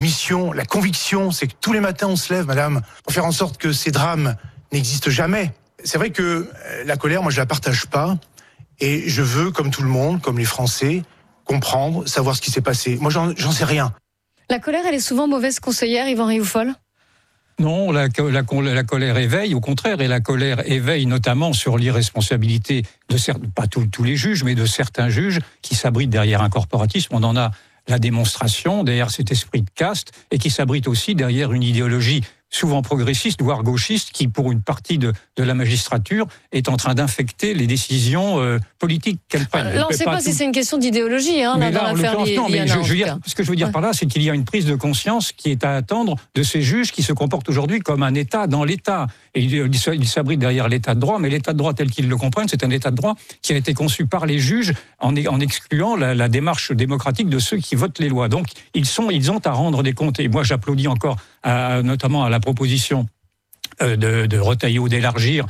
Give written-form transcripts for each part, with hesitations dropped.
mission, la conviction, c'est que tous les matins on se lève, madame, pour faire en sorte que ces drames n'existent jamais. C'est vrai que la colère, moi je la partage pas, et je veux, comme tout le monde, comme les Français, comprendre, savoir ce qui s'est passé. Moi j'en sais rien. La colère, elle est souvent mauvaise conseillère, Yvan Rioufol ? Non, la colère éveille, au contraire, et la colère éveille notamment sur l'irresponsabilité de pas tous les juges, mais de certains juges qui s'abritent derrière un corporatisme. On en a la démonstration derrière cet esprit de caste et qui s'abrite aussi derrière une idéologie souvent progressiste, voire gauchiste, qui, pour une partie de la magistrature, est en train d'infecter les décisions politiques qu'elle prenne. Là, on ne sait pas si c'est une question d'idéologie, dans l'affaire Liana. Ce que je veux dire par là, c'est qu'il y a une prise de conscience qui est à attendre de ces juges qui se comportent aujourd'hui comme un État dans l'État. Et ils s'abritent derrière l'État de droit, mais l'État de droit tel qu'ils le comprennent, c'est un État de droit qui a été conçu par les juges en excluant la démarche démocratique de ceux qui votent les lois. Donc, ils ont à rendre des comptes. Et moi, j'applaudis encore notamment à la proposition de Retailleau d'élargir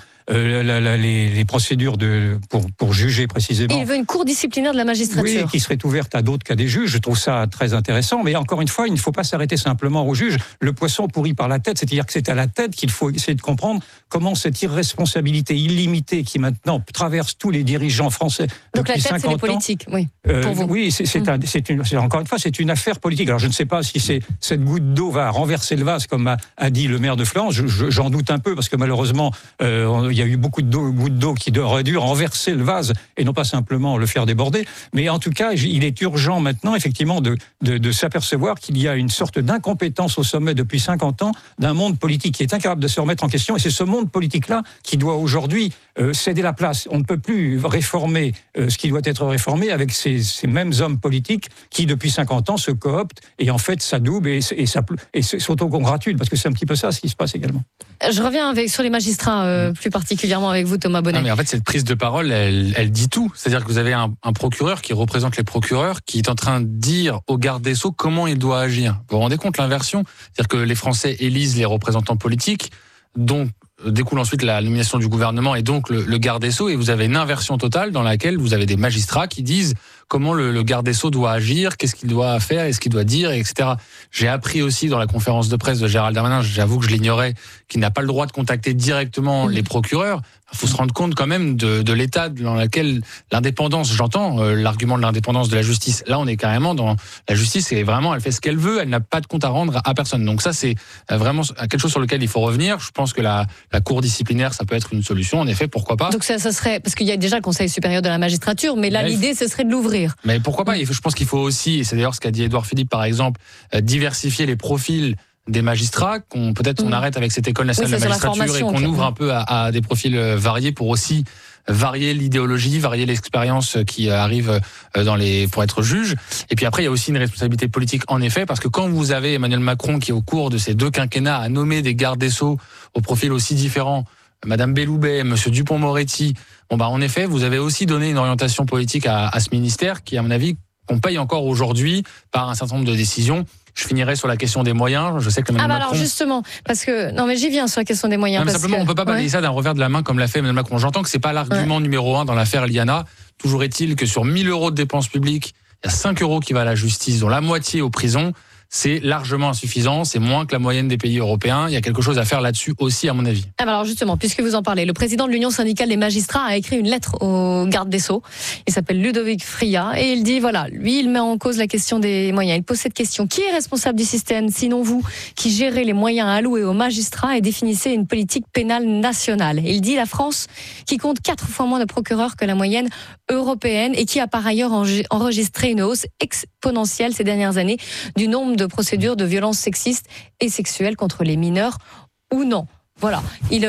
les procédures pour juger précisément. Il veut une cour disciplinaire de la magistrature. Oui, qui serait ouverte à d'autres qu'à des juges. Je trouve ça très intéressant. Mais encore une fois, il ne faut pas s'arrêter simplement aux juges. Le poisson pourrit par la tête, c'est-à-dire que c'est à la tête qu'il faut essayer de comprendre comment cette irresponsabilité illimitée qui maintenant traverse tous les dirigeants français donc depuis 50 ans. Donc la tête, c'est les politiques, oui. Pour vous. Oui, encore une fois, c'est une affaire politique. Alors je ne sais pas si cette goutte d'eau va renverser le vase, comme a dit le maire de Florence. J'en doute un peu, parce que malheureusement, il y a eu beaucoup de gouttes d'eau qui auraient dû renverser le vase et non pas simplement le faire déborder. Mais en tout cas, il est urgent maintenant, effectivement, de s'apercevoir qu'il y a une sorte d'incompétence au sommet depuis 50 ans d'un monde politique qui est incapable de se remettre en question. Et c'est ce monde politique-là qui doit aujourd'hui céder la place. On ne peut plus réformer ce qui doit être réformé avec ces mêmes hommes politiques qui, depuis 50 ans, se cooptent et en fait s'adoubent et s'autocongratulent, parce que c'est un petit peu ça ce qui se passe également. Je reviens sur les magistrats, plus particulièrement avec vous, Thomas Bonnet. Non, mais en fait, cette prise de parole, elle dit tout. C'est-à-dire que vous avez un procureur qui représente les procureurs, qui est en train de dire au garde des Sceaux comment il doit agir. Vous vous rendez compte l'inversion ? C'est-à-dire que les Français élisent les représentants politiques, dont découle ensuite la nomination du gouvernement et donc le garde des Sceaux, et vous avez une inversion totale dans laquelle vous avez des magistrats qui disent comment le garde des Sceaux doit agir, qu'est-ce qu'il doit faire et ce qu'il doit dire, etc. J'ai appris aussi dans la conférence de presse de Gérald Darmanin, j'avoue que je l'ignorais, qu'il n'a pas le droit de contacter directement les procureurs. Il faut se rendre compte quand même de l'état dans lequel l'indépendance, j'entends l'argument de l'indépendance de la justice. Là, on est carrément dans la justice et vraiment, elle fait ce qu'elle veut, elle n'a pas de compte à rendre à personne. Donc ça, c'est vraiment quelque chose sur lequel il faut revenir. Je pense que la cour disciplinaire, ça peut être une solution. En effet, pourquoi pas. Donc ça serait, parce qu'il y a déjà le Conseil supérieur de la magistrature, mais là, l'idée, ce serait de l'ouvrir. Mais pourquoi pas ? Je pense qu'il faut aussi, et c'est d'ailleurs ce qu'a dit Édouard Philippe, par exemple, diversifier les profils des magistrats, qu'on arrête avec cette école nationale de la magistrature et qu'on ouvre un peu à des profils variés pour aussi varier l'idéologie, varier l'expérience qui arrive pour être juge. Et puis après, il y a aussi une responsabilité politique en effet, parce que quand vous avez Emmanuel Macron qui, au cours de ces 2 quinquennats, a nommé des gardes des Sceaux au profil aussi différent, Madame Belloubet, Monsieur Dupond-Moretti, en effet, vous avez aussi donné une orientation politique à ce ministère qui, à mon avis, qu'on paye encore aujourd'hui par un certain nombre de décisions. Je finirai sur la question des moyens. Je sais que Emmanuel Macron... alors justement, parce que... Non, mais j'y viens sur la question des moyens. Non, mais simplement, on ne peut pas balayer ça d'un revers de la main comme l'a fait Emmanuel Macron. J'entends que ce n'est pas l'argument numéro 1 dans l'affaire Liana. Toujours est-il que sur 1 000 € de dépenses publiques, il y a 5 € qui va à la justice, dont la moitié aux prisons. C'est largement insuffisant, c'est moins que la moyenne des pays européens. Il y a quelque chose à faire là-dessus aussi, à mon avis. Alors justement, puisque vous en parlez, le président de l'Union syndicale des magistrats a écrit une lettre au garde des Sceaux. Il s'appelle Ludovic Fria et il dit, voilà, lui, il met en cause la question des moyens. Il pose cette question, qui est responsable du système, sinon vous, qui gérez les moyens alloués aux magistrats et définissez une politique pénale nationale. Il dit la France, qui compte 4 fois moins de procureurs que la moyenne européenne et qui a par ailleurs enregistré une hausse exponentielle ces dernières années du nombre de procédures de violences sexistes et sexuelles contre les mineurs ou non. Voilà.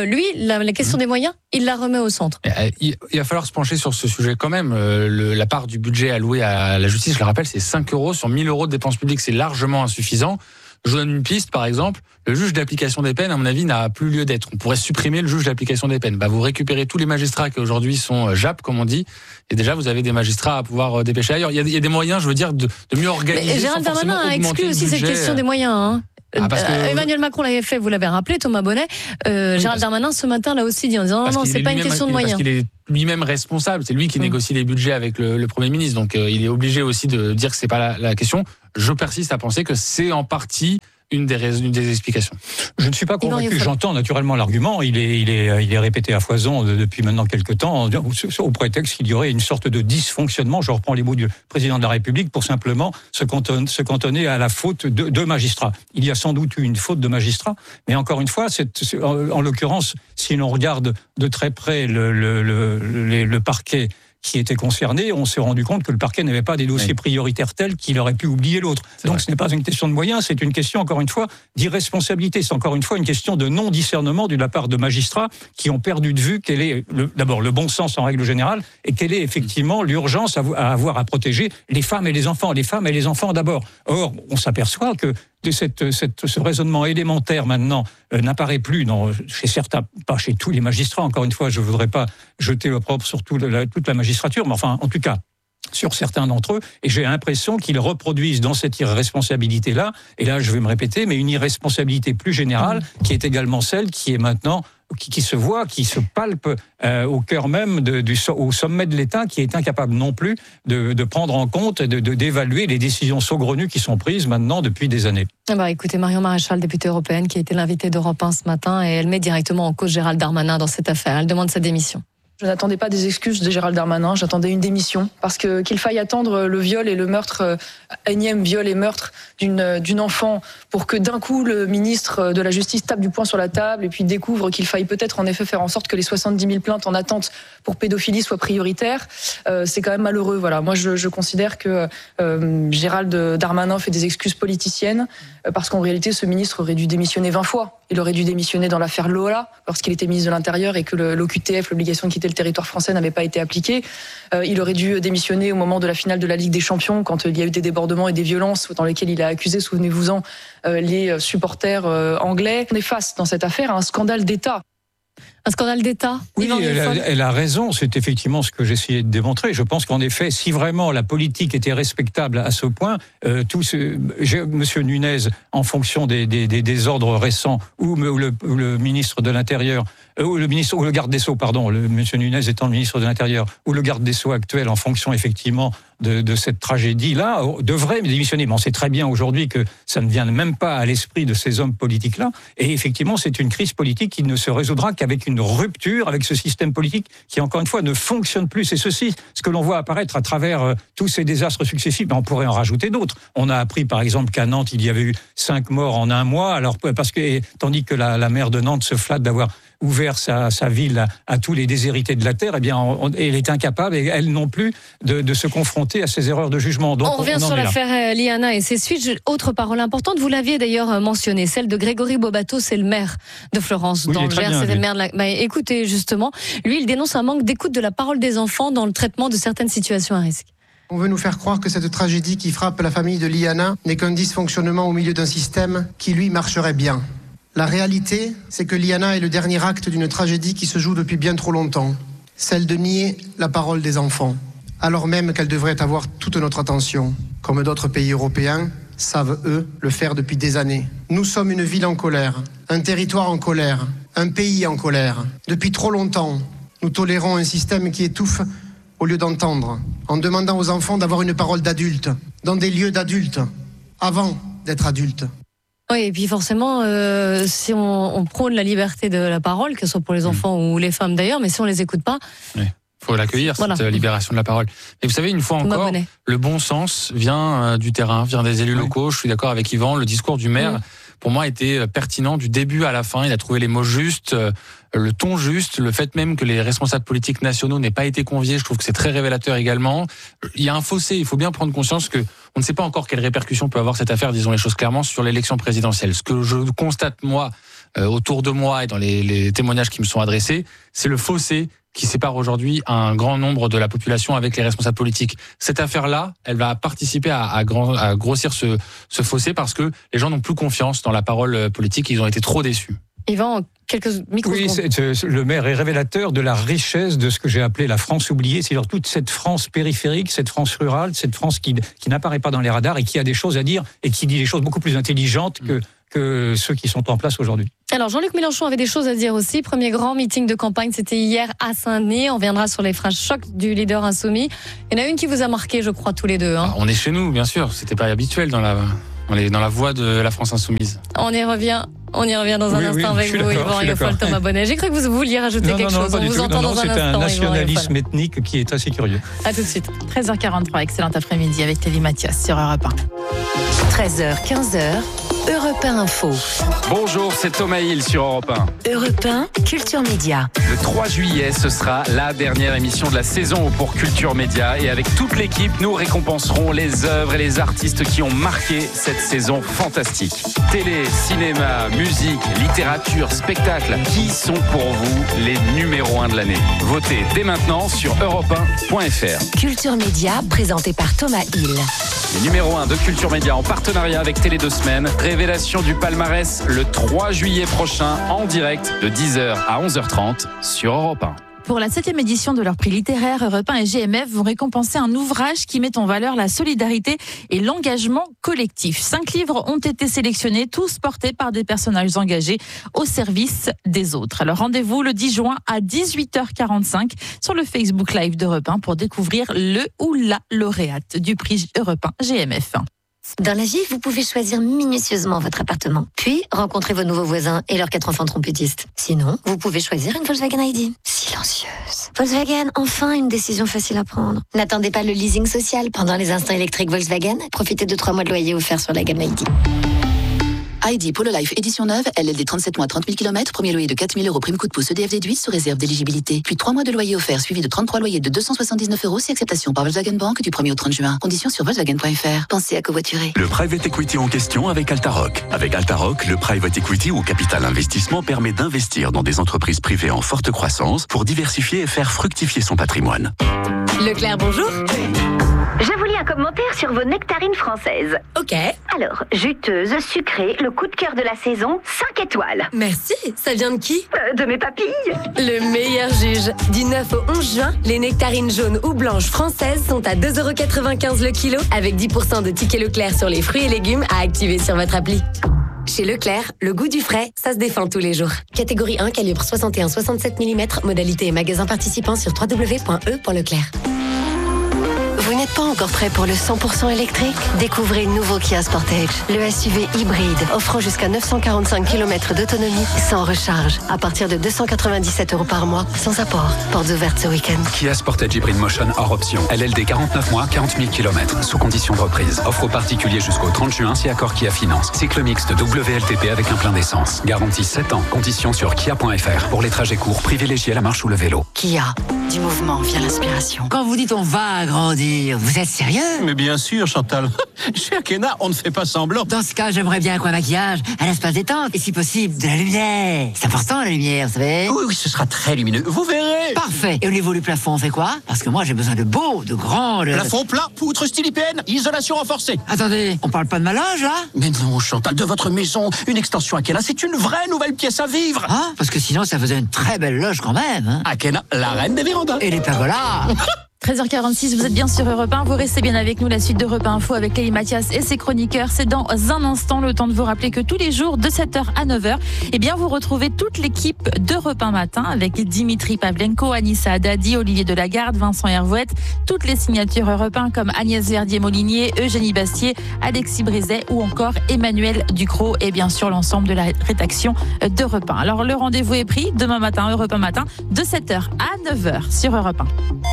La question des moyens, il la remet au centre. Il va falloir se pencher sur ce sujet quand même. La part du budget alloué à la justice, je le rappelle, c'est 5 € sur 1 000 € de dépenses publiques. C'est largement insuffisant. Je vous donne une piste, par exemple. Le juge d'application des peines, à mon avis, n'a plus lieu d'être. On pourrait supprimer le juge d'application des peines. Vous récupérez tous les magistrats qui aujourd'hui sont JAP, comme on dit, et déjà vous avez des magistrats à pouvoir dépêcher ailleurs. Il y a des moyens, je veux dire, de mieux organiser. Mais Gérald Darmanin a exclu aussi cette question des moyens. Emmanuel Macron l'avait fait, vous l'avez rappelé, Thomas Bonnet. Gérald Darmanin ce matin l'a aussi dit en disant non, c'est pas une question de moyens. Parce qu'il est lui-même responsable, c'est lui qui négocie les budgets avec le Premier ministre, donc il est obligé aussi de dire que c'est pas la question. Je persiste à penser que c'est en partie une des explications. Je ne suis pas convaincu. J'entends naturellement l'argument. Il est répété à foison depuis maintenant quelques temps, au prétexte qu'il y aurait une sorte de dysfonctionnement. Je reprends les mots du président de la République pour simplement se cantonner à la faute de magistrats. Il y a sans doute eu une faute de magistrats, mais encore une fois, en l'occurrence, si l'on regarde de très près le parquet qui était concerné, on s'est rendu compte que le parquet n'avait pas des dossiers prioritaires tels qu'il aurait pu oublier l'autre. Donc ce n'est pas une question de moyens, c'est une question, encore une fois, d'irresponsabilité. C'est encore une fois une question de non-discernement de la part de magistrats qui ont perdu de vue quel est d'abord le bon sens en règle générale et quelle est effectivement l'urgence à avoir à protéger les femmes et les enfants. Les femmes et les enfants d'abord. Or, on s'aperçoit que ce raisonnement élémentaire maintenant n'apparaît plus chez certains, pas chez tous les magistrats. Encore une fois, je ne voudrais pas jeter l'opprobre sur toute la magistrature, mais enfin, en tout cas, sur certains d'entre eux, et j'ai l'impression qu'ils reproduisent dans cette irresponsabilité-là, et là je vais me répéter, mais une irresponsabilité plus générale, qui est également celle qui est maintenant, qui se voit, qui se palpe au cœur même, au sommet de l'État, qui est incapable non plus de prendre en compte, d'évaluer les décisions saugrenues qui sont prises maintenant depuis des années. Écoutez, Marion Maréchal, députée européenne, qui a été l'invitée d'Europe 1 ce matin, et elle met directement en cause Gérald Darmanin dans cette affaire. Elle demande sa démission. Je n'attendais pas des excuses de Gérald Darmanin, j'attendais une démission. Parce qu'il faille attendre le viol et le meurtre, énième viol et meurtre d'une enfant, pour que d'un coup le ministre de la Justice tape du poing sur la table et puis découvre qu'il faille peut-être en effet faire en sorte que les 70 000 plaintes en attente pour pédophilie soient prioritaires. C'est quand même malheureux. Voilà. Moi je considère que Gérald Darmanin fait des excuses politiciennes, parce qu'en réalité ce ministre aurait dû démissionner 20 fois. Il aurait dû démissionner dans l'affaire Lola, lorsqu'il était ministre de l'Intérieur et que l'OQTF, l'obligation de quitter le territoire français, n'avait pas été appliquée. Il aurait dû démissionner au moment de la finale de la Ligue des Champions, quand il y a eu des débordements et des violences dans lesquels il a accusé, souvenez-vous-en, les supporters anglais. On est face dans cette affaire à un scandale d'État. Un scandale d'État. Oui, elle a raison, c'est effectivement ce que j'essayais de démontrer. Je pense qu'en effet, si vraiment la politique était respectable à ce point, Monsieur Nunez, en fonction des ordres récents, ou le ministre de l'Intérieur, ou le garde des Sceaux, pardon, Monsieur Nunez étant le ministre de l'Intérieur, ou le garde des Sceaux actuel, en fonction effectivement de cette tragédie-là, devrait démissionner. Mais on sait très bien aujourd'hui que ça ne vient même pas à l'esprit de ces hommes politiques-là. Et effectivement, c'est une crise politique qui ne se résoudra qu'avec une rupture avec ce système politique qui, encore une fois, ne fonctionne plus. C'est ce que l'on voit apparaître à travers tous ces désastres successifs. Mais on pourrait en rajouter d'autres. On a appris, par exemple, qu'à Nantes, il y avait eu 5 morts en un mois. Alors, tandis que la maire de Nantes se flatte d'avoir ouvert sa ville à tous les déshérités de la terre, eh bien, elle est incapable, et elle non plus, de se confronter à ces erreurs de jugement. Donc, on revient sur l'affaire Liana et ses suites. Autre parole importante, vous l'aviez d'ailleurs mentionné, celle de Grégory Bobato, c'est le maire de Florence, dans le Gers, c'est le maire de la... écoutez, justement, lui, il dénonce un manque d'écoute de la parole des enfants dans le traitement de certaines situations à risque. On veut nous faire croire que cette tragédie qui frappe la famille de Liana n'est qu'un dysfonctionnement au milieu d'un système qui, lui, marcherait bien. La réalité, c'est que Liana est le dernier acte d'une tragédie qui se joue depuis bien trop longtemps, celle de nier la parole des enfants, alors même qu'elle devrait avoir toute notre attention, comme d'autres pays européens savent, eux, le faire depuis des années. Nous sommes une ville en colère, un territoire en colère, un pays en colère. Depuis trop longtemps, nous tolérons un système qui étouffe au lieu d'entendre, en demandant aux enfants d'avoir une parole d'adulte, dans des lieux d'adultes, avant d'être adultes. Oui, et puis forcément, si on prône la liberté de la parole, que ce soit pour les enfants ou les femmes d'ailleurs, mais si on les écoute pas... Oui. Faut l'accueillir, cette libération de la parole. Et vous savez, une fois encore, le bon sens vient du terrain, vient des élus locaux. Je suis d'accord avec Yvan, le discours du maire, pour moi, était pertinent du début à la fin. Il a trouvé les mots justes, le ton juste, le fait même que les responsables politiques nationaux n'aient pas été conviés, je trouve que c'est très révélateur également. Il y a un fossé, il faut bien prendre conscience que on ne sait pas encore quelles répercussions peut avoir cette affaire, disons les choses clairement, sur l'élection présidentielle. Ce que je constate, moi, autour de moi et dans les témoignages qui me sont adressés, c'est le fossé qui sépare aujourd'hui un grand nombre de la population avec les responsables politiques. Cette affaire-là, elle va participer à grossir ce fossé parce que les gens n'ont plus confiance dans la parole politique, ils ont été trop déçus. Yvan, quelques microsecondes. Oui, le maire est révélateur de la richesse de ce que j'ai appelé la France oubliée, c'est-à-dire toute cette France périphérique, cette France rurale, cette France qui n'apparaît pas dans les radars et qui a des choses à dire et qui dit des choses beaucoup plus intelligentes que ceux qui sont en place aujourd'hui. Alors Jean-Luc Mélenchon avait des choses à dire aussi. Premier grand meeting de campagne, c'était hier à Saint-Denis. On reviendra sur les phrases chocs du leader insoumis. Il y en a une qui vous a marqué, je crois, tous les deux. On est chez nous, bien sûr. C'était pas habituel dans la voie de la France insoumise. On y revient dans un instant avec vous, Yvan Riofol, Thomas Bonnet. J'ai cru que vous vouliez rajouter quelque chose. On vous entend dans un instant. C'est un nationalisme ethnique qui est assez curieux. À tout de suite. 13h43, excellent après-midi avec Lévi Mathias sur Europe 1. 13h, 15h, Europe 1 Info. Bonjour, c'est Thomas Hill sur Europe 1. Europe 1, Culture Média. Le 3 juillet, ce sera la dernière émission de la saison pour Culture Média. Et avec toute l'équipe, nous récompenserons les œuvres et les artistes qui ont marqué cette saison fantastique. Télé, cinéma, musique, littérature, spectacle. Qui sont pour vous les numéros 1 de l'année? Votez dès maintenant sur europe1.fr. Culture Média, présenté par Thomas Hill. Les numéros 1 de Culture Média en partenariat avec Télé 2 Semaines. Révélation du palmarès le 3 juillet prochain en direct de 10h à 11h30 sur Europe 1. Pour la 7e édition de leur prix littéraire, Europe 1 et GMF vont récompenser un ouvrage qui met en valeur la solidarité et l'engagement collectif. 5 livres ont été sélectionnés, tous portés par des personnages engagés au service des autres. Alors rendez-vous le 10 juin à 18h45 sur le Facebook Live d'Europe 1 pour découvrir le ou la lauréate du prix Europe 1 GMF. Dans la vie, vous pouvez choisir minutieusement votre appartement, puis rencontrer vos nouveaux voisins et leurs 4 enfants trompettistes. Sinon, vous pouvez choisir une Volkswagen ID. Silencieuse. Volkswagen, enfin une décision facile à prendre. N'attendez pas le leasing social pendant les instants électriques Volkswagen. Profitez de 3 mois de loyer offerts sur la gamme ID. ID Polo Life édition neuve, LLD 37 mois 30 000 km, premier loyer de 4 000 € prime coup de pouce EDF déduit sous réserve d'éligibilité. Puis 3 mois de loyer offert suivi de 33 loyers de 279 € si acceptation par Volkswagen Bank du 1er au 30 juin. Conditions sur Volkswagen.fr. Pensez à covoiturer. Le private equity en question avec Altaroc. Avec Altaroc, le private equity ou capital investissement permet d'investir dans des entreprises privées en forte croissance pour diversifier et faire fructifier son patrimoine. Leclerc, bonjour. Je vous lis un commentaire sur vos nectarines françaises. Ok. Alors, juteuse, sucrée, le coup de cœur de la saison, 5 étoiles. Merci. Ça vient de qui? De mes papilles. Le meilleur juge. Du 9 au 11 juin, les nectarines jaunes ou blanches françaises sont à 2,95 € le kilo avec 10% de tickets Leclerc sur les fruits et légumes à activer sur votre appli. Chez Leclerc, le goût du frais, ça se défend tous les jours. Catégorie 1, calibre 61-67 mm, modalité et magasin participant sur www.e.leclerc. Vous n'êtes pas encore prêt pour le 100% électrique? Découvrez le nouveau Kia Sportage, le SUV hybride, offrant jusqu'à 945 km d'autonomie sans recharge, à partir de 297 € par mois, sans apport. Portes ouvertes ce week-end. Kia Sportage Hybrid Motion hors option. LLD 49 mois, 40 000 km, sous condition de reprise. Offre aux particuliers jusqu'au 30 juin si accord Kia Finance. Cycle mixte WLTP avec un plein d'essence. Garantie 7 ans. Conditions sur kia.fr. Pour les trajets courts, privilégiez la marche ou le vélo. Kia, du mouvement vient l'inspiration. Quand vous dites on va agrandir, vous êtes sérieux? Mais bien sûr, Chantal. Chez Akena, on ne fait pas semblant. Dans ce cas, j'aimerais bien un maquillage, un espace détente et si possible, de la lumière. C'est important la lumière, vous savez? Oui, ce sera très lumineux. Vous verrez. Parfait. Et au niveau du plafond, on fait quoi? Parce que moi, j'ai besoin de beaux, de grands... Plafond plat, poutre style IPN, isolation renforcée. Attendez, on parle pas de ma loge, là? Mais non, Chantal, de votre maison, une extension Akena, c'est une vraie nouvelle pièce à vivre. Ah, parce que sinon, ça faisait une très belle loge quand même. Hein. Akena, la reine des vérandas. Et les pergolas. 13h46, vous êtes bien sur Europe 1, vous restez bien avec nous, la suite d'Europe 1 Info avec Lévi Mathias et ses chroniqueurs. C'est dans un instant, le temps de vous rappeler que tous les jours de 7h à 9h, eh bien vous retrouvez toute l'équipe d'Europe 1 Matin avec Dimitri Pavlenko, Anissa Haddadi, Olivier Delagarde, Vincent Hervouette, toutes les signatures Europe 1 comme Agnès Verdier-Molinier, Eugénie Bastier, Alexis Brizet ou encore Emmanuel Ducrot et bien sûr l'ensemble de la rédaction d'Europe 1. Alors le rendez-vous est pris demain matin, Europe 1 Matin, de 7h à 9h sur Europe 1.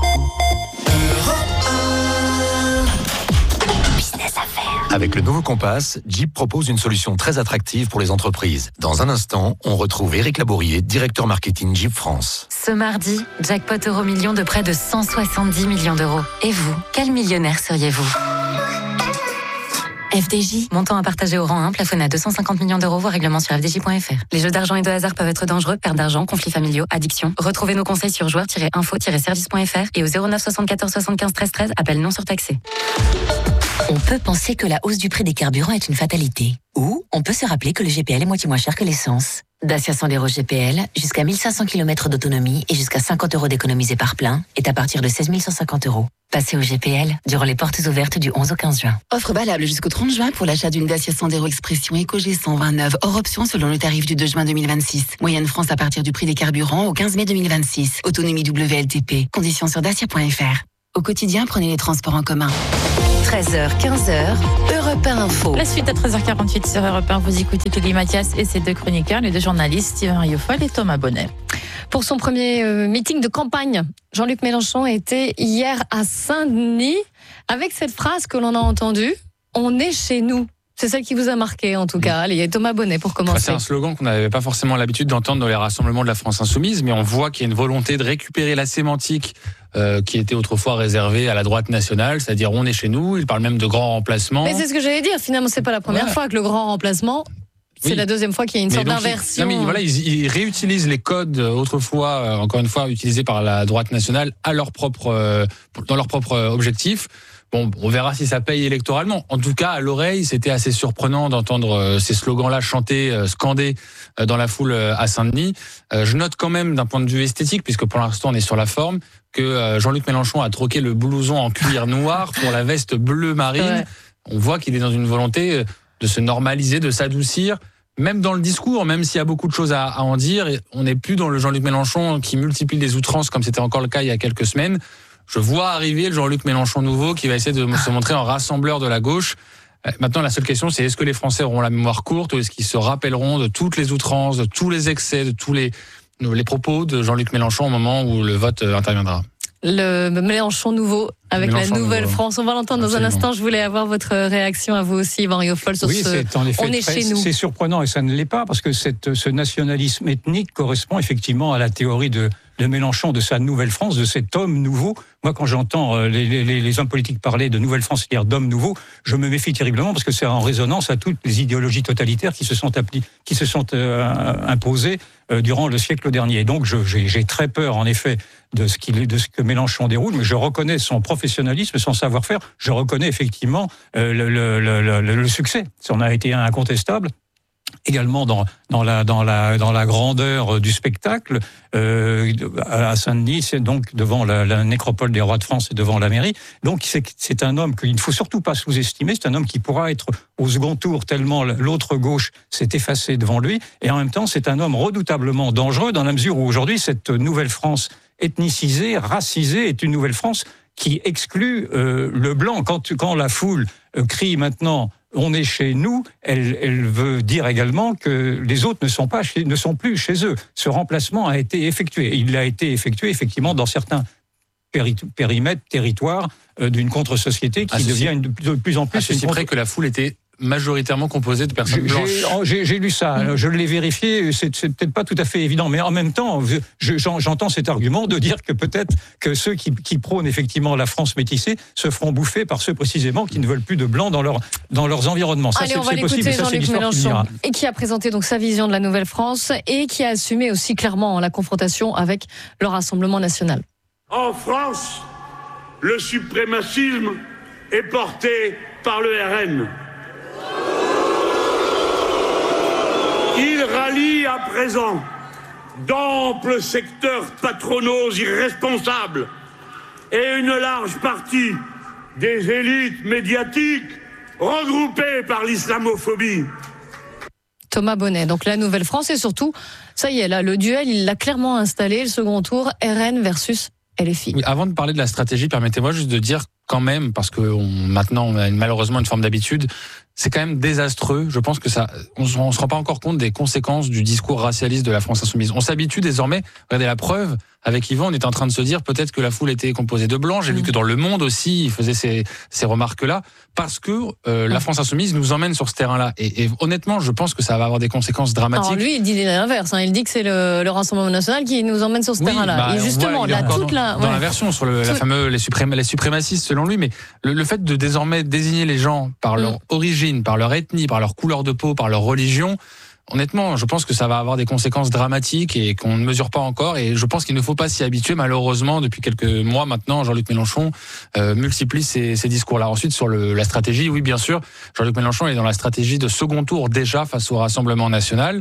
Avec le nouveau Compass, Jeep propose une solution très attractive pour les entreprises. Dans un instant, on retrouve Éric Labourier, directeur marketing Jeep France. Ce mardi, jackpot euro-million de près de 170 millions d'euros. Et vous, quel millionnaire seriez-vous ? FDJ, montant à partager au rang 1, plafonné à 250 millions d'euros, voire règlement sur fdj.fr. Les jeux d'argent et de hasard peuvent être dangereux, perte d'argent, conflits familiaux, addiction. Retrouvez nos conseils sur joueurs-info-service.fr et au 09 74 75 13 13, appel non surtaxé. On peut penser que la hausse du prix des carburants est une fatalité. Ou on peut se rappeler que le GPL est moitié moins cher que l'essence. Dacia Sandero GPL, jusqu'à 1500 km d'autonomie et jusqu'à 50 € d'économisés par plein, est à partir de 16 150 €. Passez au GPL durant les portes ouvertes du 11 au 15 juin. Offre valable jusqu'au 30 juin pour l'achat d'une Dacia Sandero Expression EcoG 129, hors option selon le tarif du 2 juin 2026. Moyenne France à partir du prix des carburants au 15 mai 2026. Autonomie WLTP. Conditions sur dacia.fr. Au quotidien, prenez les transports en commun. 13h, 15h, Europe 1 Info. La suite à 13h48 sur Europe 1, vous écoutez Kelly Mathias et ses deux chroniqueurs, les deux journalistes, Steven Riofol et Thomas Bonnet. Pour son premier meeting de campagne, Jean-Luc Mélenchon était hier à Saint-Denis avec cette phrase que l'on a entendue, « On est chez nous ». C'est celle qui vous a marqué en tout cas. Allez, Thomas Bonnet pour commencer. C'est un slogan qu'on n'avait pas forcément l'habitude d'entendre dans les rassemblements de la France Insoumise, mais on voit qu'il y a une volonté de récupérer la sémantique qui était autrefois réservée à la droite nationale, c'est-à-dire on est chez nous, il parle même de grand remplacement. Mais c'est ce que j'allais dire, finalement c'est pas la première fois que le grand remplacement... C'est la deuxième fois qu'il y a une sorte d'inversion. Ils réutilisent les codes autrefois, encore une fois, utilisés par la droite nationale dans leur propre objectif. Bon, on verra si ça paye électoralement. En tout cas, à l'oreille, c'était assez surprenant d'entendre ces slogans-là chantés, scandés dans la foule à Saint-Denis. Je note quand même, d'un point de vue esthétique, puisque pour l'instant on est sur la forme, que Jean-Luc Mélenchon a troqué le blouson en cuir noir pour la veste bleu marine. Ouais. On voit qu'il est dans une volonté de se normaliser, de s'adoucir, même dans le discours, même s'il y a beaucoup de choses à en dire. On n'est plus dans le Jean-Luc Mélenchon qui multiplie les outrances comme c'était encore le cas il y a quelques semaines. Je vois arriver le Jean-Luc Mélenchon nouveau qui va essayer de se montrer en rassembleur de la gauche. Maintenant, la seule question, c'est est-ce que les Français auront la mémoire courte ou est-ce qu'ils se rappelleront de toutes les outrances, de tous les excès, de tous les propos de Jean-Luc Mélenchon au moment où le vote interviendra? Le Mélenchon nouveau avec la Nouvelle France. On va l'entendre dans un instant. Je voulais avoir votre réaction à vous aussi, Yvan Riofol, sur c'est en effet on est chez nous. C'est surprenant et ça ne l'est pas parce que ce nationalisme ethnique correspond effectivement à la théorie de Mélenchon, de sa Nouvelle France, de cet homme nouveau. Moi, quand j'entends les hommes politiques parler de Nouvelle France, c'est-à-dire d'hommes nouveaux, je me méfie terriblement parce que c'est en résonance à toutes les idéologies totalitaires qui se sont imposées durant le siècle dernier. Donc, j'ai très peur, en effet, de ce que Mélenchon déroule, mais je reconnais son professionnalisme, son savoir-faire. Je reconnais effectivement le succès. Ça en a été incontestable. Également dans la grandeur du spectacle à Saint-Denis, c'est donc devant la nécropole des rois de France et devant la mairie. Donc c'est un homme qu'il ne faut surtout pas sous-estimer. C'est un homme qui pourra être au second tour tellement l'autre gauche s'est effacée devant lui. Et en même temps, c'est un homme redoutablement dangereux dans la mesure où aujourd'hui cette nouvelle France ethnicisée, racisée, est une nouvelle France qui exclut le blanc. Quand la foule crie maintenant on est chez nous, elle veut dire également que les autres ne sont plus chez eux. Ce remplacement a été effectué. Il a été effectué effectivement dans certains périmètres, territoires d'une contre-société qui devient de plus en plus... C'est vrai que la foule était majoritairement composée de personnes blanches. J'ai lu ça, je l'ai vérifié, c'est peut-être pas tout à fait évident, mais en même temps, j'entends cet argument de dire que peut-être que ceux qui prônent effectivement la France métissée se feront bouffer par ceux précisément qui ne veulent plus de blancs dans leurs environnements. Ça, allez, on va l'écouter, Jean-Luc Mélenchon, et qui a présenté donc sa vision de la Nouvelle France et qui a assumé aussi clairement la confrontation avec le Rassemblement national. En France, le suprémacisme est porté par le RN. Il rallie à présent d'amples secteurs patronaux irresponsables et une large partie des élites médiatiques regroupées par l'islamophobie. Thomas Bonnet, donc la Nouvelle-France et surtout, ça y est, là, le duel, il l'a clairement installé, le second tour, RN versus LFI. Oui, avant de parler de la stratégie, permettez-moi juste de dire quand même, parce que maintenant on a malheureusement une forme d'habitude, c'est quand même désastreux. Je pense que on se rend pas encore compte des conséquences du discours racialiste de la France insoumise. On s'habitue désormais. Regardez la preuve. Avec Yvan, on est en train de se dire peut-être que la foule était composée de blancs. J'ai vu que dans Le Monde aussi, il faisait ces remarques-là parce que la France insoumise nous emmène sur ce terrain-là. Et honnêtement, je pense que ça va avoir des conséquences dramatiques. Alors lui, il dit l'inverse. Il dit que c'est le Rassemblement national qui nous emmène sur ce terrain-là. Et justement, voilà, dans la version sur la fameuse les suprémacistes selon lui. Mais le fait de désormais désigner les gens par leur origine, par leur ethnie, par leur couleur de peau, par leur religion. Honnêtement, je pense que ça va avoir des conséquences dramatiques et qu'on ne mesure pas encore. Et je pense qu'il ne faut pas s'y habituer. Malheureusement, depuis quelques mois maintenant, Jean-Luc Mélenchon multiplie ces discours-là. Ensuite, sur la stratégie, oui, bien sûr, Jean-Luc Mélenchon est dans la stratégie de second tour déjà face au Rassemblement national.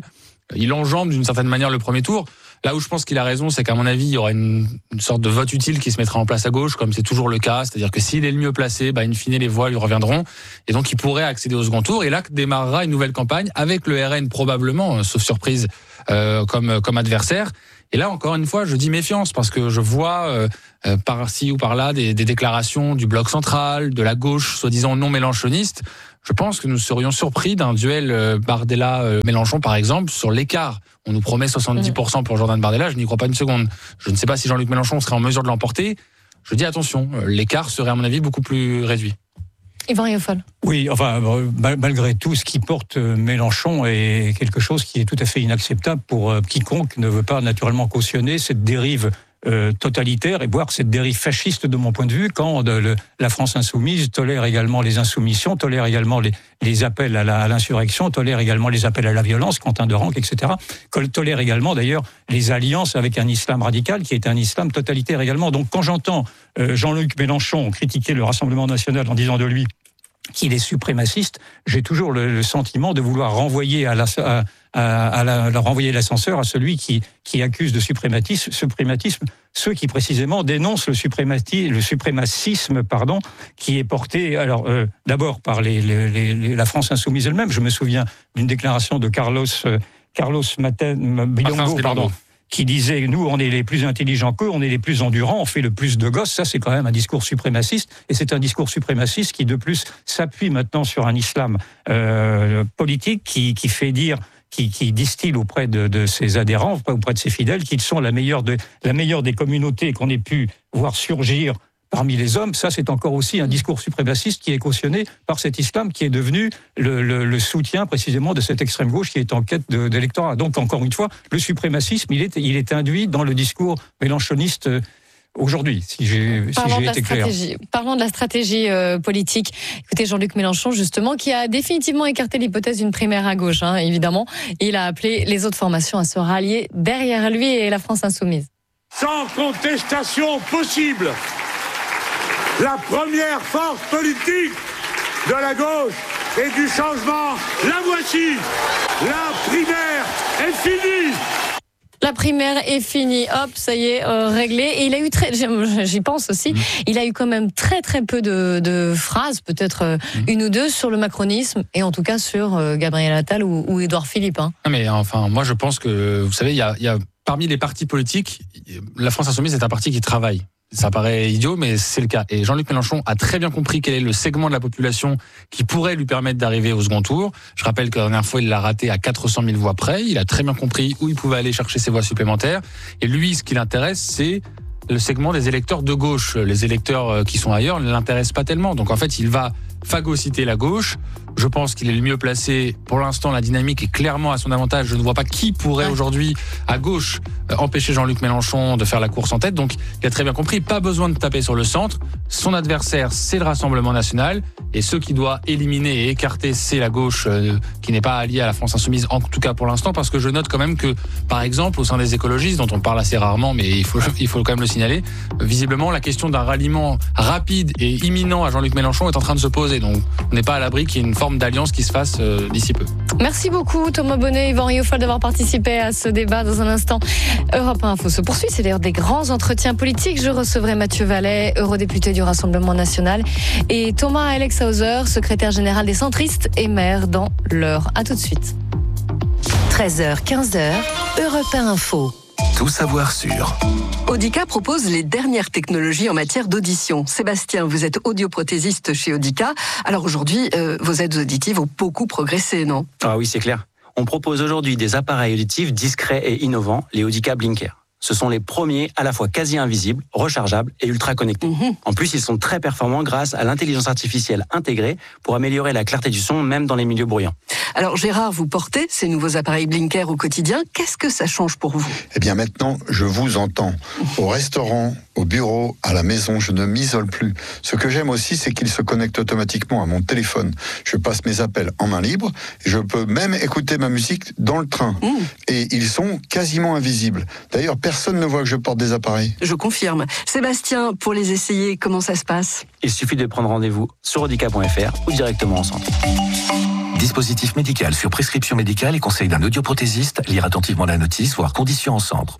il enjambe d'une certaine manière le premier tour. Là où je pense qu'il a raison, c'est qu'à mon avis, il y aura une sorte de vote utile qui se mettra en place à gauche, comme c'est toujours le cas. C'est-à-dire que s'il est le mieux placé, in fine, les voix lui reviendront. Et donc, il pourrait accéder au second tour. Et là, démarrera une nouvelle campagne avec le RN probablement, sauf surprise, comme adversaire. Et là, encore une fois, je dis méfiance parce que je vois par-ci ou par-là des déclarations du bloc central, de la gauche, soi-disant non mélenchoniste. Je pense que nous serions surpris d'un duel Bardella-Mélenchon, par exemple, sur l'écart. On nous promet 70% pour Jordan Bardella, je n'y crois pas une seconde. Je ne sais pas si Jean-Luc Mélenchon serait en mesure de l'emporter. Je dis attention, l'écart serait à mon avis beaucoup plus réduit. Yvan Rioufol. Oui, enfin, malgré tout, ce qui porte Mélenchon est quelque chose qui est tout à fait inacceptable pour quiconque ne veut pas naturellement cautionner cette dérive totalitaire et voire cette dérive fasciste de mon point de vue, quand la France insoumise tolère également les insoumissions, tolère également les appels à l'insurrection, tolère également les appels à la violence, Quentin de Ranc, etc. Tolère également d'ailleurs les alliances avec un islam radical qui est un islam totalitaire également. Donc quand j'entends Jean-Luc Mélenchon critiquer le Rassemblement national en disant de lui qu'il est suprémaciste, j'ai toujours le sentiment de vouloir renvoyer renvoyer l'ascenseur à celui qui accuse de suprématisme ceux qui précisément dénoncent le suprémacisme, qui est porté d'abord par la France insoumise elle-même. Je me souviens d'une déclaration de Carlos Bilongo, qui disait « Nous, on est les plus intelligents qu'eux, on est les plus endurants, on fait le plus de gosses ». Ça, c'est quand même un discours suprémaciste. Et c'est un discours suprémaciste qui, de plus, s'appuie maintenant sur un islam politique qui fait dire, qui distille auprès de ses adhérents, auprès de ses fidèles, qu'ils sont la meilleure des communautés qu'on ait pu voir surgir parmi les hommes. Ça, c'est encore aussi un discours suprémaciste qui est cautionné par cet islam qui est devenu le soutien précisément de cette extrême gauche qui est en quête d'électorat. Donc, encore une fois, le suprémacisme, il est induit dans le discours mélenchoniste aujourd'hui, si j'ai été clair. Parlons de la stratégie politique. Écoutez, Jean-Luc Mélenchon, justement, qui a définitivement écarté l'hypothèse d'une primaire à gauche, évidemment. Il a appelé les autres formations à se rallier derrière lui et la France insoumise. Sans contestation possible, la première force politique de la gauche et du changement, la voici. La primaire est finie. La primaire est finie, hop, ça y est, réglé. Et il a eu j'y pense aussi, il a eu quand même très très peu de phrases, peut-être une ou deux sur le macronisme, et en tout cas sur Gabriel Attal ou Édouard Philippe. Non mais enfin, moi je pense que, vous savez, il y a parmi les partis politiques, la France insoumise est un parti qui travaille. Ça paraît idiot, mais c'est le cas. Et Jean-Luc Mélenchon a très bien compris quel est le segment de la population qui pourrait lui permettre d'arriver au second tour. Je rappelle que la dernière fois, il l'a raté à 400 000 voix près. Il a très bien compris où il pouvait aller chercher ses voix supplémentaires. Et lui, ce qui l'intéresse, c'est le segment des électeurs de gauche. Les électeurs qui sont ailleurs ne l'intéressent pas tellement. Donc en fait, il va phagocyter la gauche. Je pense qu'il est le mieux placé. Pour l'instant, la dynamique est clairement à son avantage. Je ne vois pas qui pourrait aujourd'hui, à gauche, empêcher Jean-Luc Mélenchon de faire la course en tête. Donc, il a très bien compris, pas besoin de taper sur le centre. Son adversaire, c'est le Rassemblement national. Et ceux qui doit éliminer et écarter, c'est la gauche qui n'est pas alliée à la France insoumise, en tout cas pour l'instant, parce que je note quand même que, par exemple, au sein des écologistes, dont on parle assez rarement, mais il faut quand même le signaler, visiblement, la question d'un ralliement rapide et imminent à Jean-Luc Mélenchon est en train de se poser. Donc, on n'est pas à l'abri qu'il y ait une forme d'alliance qui se fasse d'ici peu. Merci beaucoup Thomas Bonnet et Yvan Rioufol d'avoir participé à ce débat. Dans un instant, Europe 1 Info se poursuit. C'est d'ailleurs des grands entretiens politiques. Je recevrai Mathieu Vallet, eurodéputé du Rassemblement national, et Thomas Alex Hauser, secrétaire général des centristes et maire dans l'Eure. À tout de suite. 13h, 15h, Europe 1 Info. Tout savoir sur. Audica propose les dernières technologies en matière d'audition. Sébastien, vous êtes audioprothésiste chez Audica. Alors aujourd'hui, vos aides auditives ont beaucoup progressé, non ? Ah oui, c'est clair. On propose aujourd'hui des appareils auditifs discrets et innovants, les Audica Blinker. Ce sont les premiers à la fois quasi invisibles, rechargeables et ultra connectés. En plus, ils sont très performants grâce à l'intelligence artificielle intégrée pour améliorer la clarté du son, même dans les milieux bruyants. Alors Gérard, vous portez ces nouveaux appareils Blinker au quotidien. Qu'est-ce que ça change pour vous ? Eh bien maintenant, je vous entends. Au restaurant, au bureau, à la maison, je ne m'isole plus. Ce que j'aime aussi, c'est qu'ils se connectent automatiquement à mon téléphone. Je passe mes appels en main libre. Je peux même écouter ma musique dans le train. Et ils sont quasiment invisibles. D'ailleurs, personne ne voit que je porte des appareils. Je confirme. Sébastien, pour les essayer, comment ça se passe ? Il suffit de prendre rendez-vous sur audica.fr ou directement en centre. Dispositif médical sur prescription médicale et conseil d'un audioprothésiste. Lire attentivement la notice, voir conditions en centre.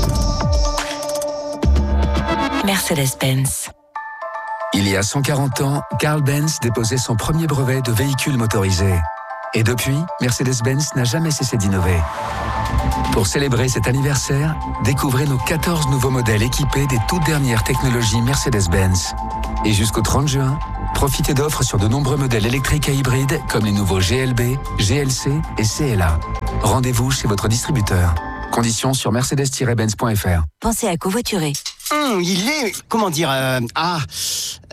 Mercedes-Benz. Il y a 140 ans, Carl Benz déposait son premier brevet de véhicule motorisé. Et depuis, Mercedes-Benz n'a jamais cessé d'innover. Pour célébrer cet anniversaire, découvrez nos 14 nouveaux modèles équipés des toutes dernières technologies Mercedes-Benz. Et jusqu'au 30 juin, profitez d'offres sur de nombreux modèles électriques et hybrides comme les nouveaux GLB, GLC et CLA. Rendez-vous chez votre distributeur. Conditions sur mercedes-benz.fr. Pensez à covoiturer. Il est... Comment dire... Bon ?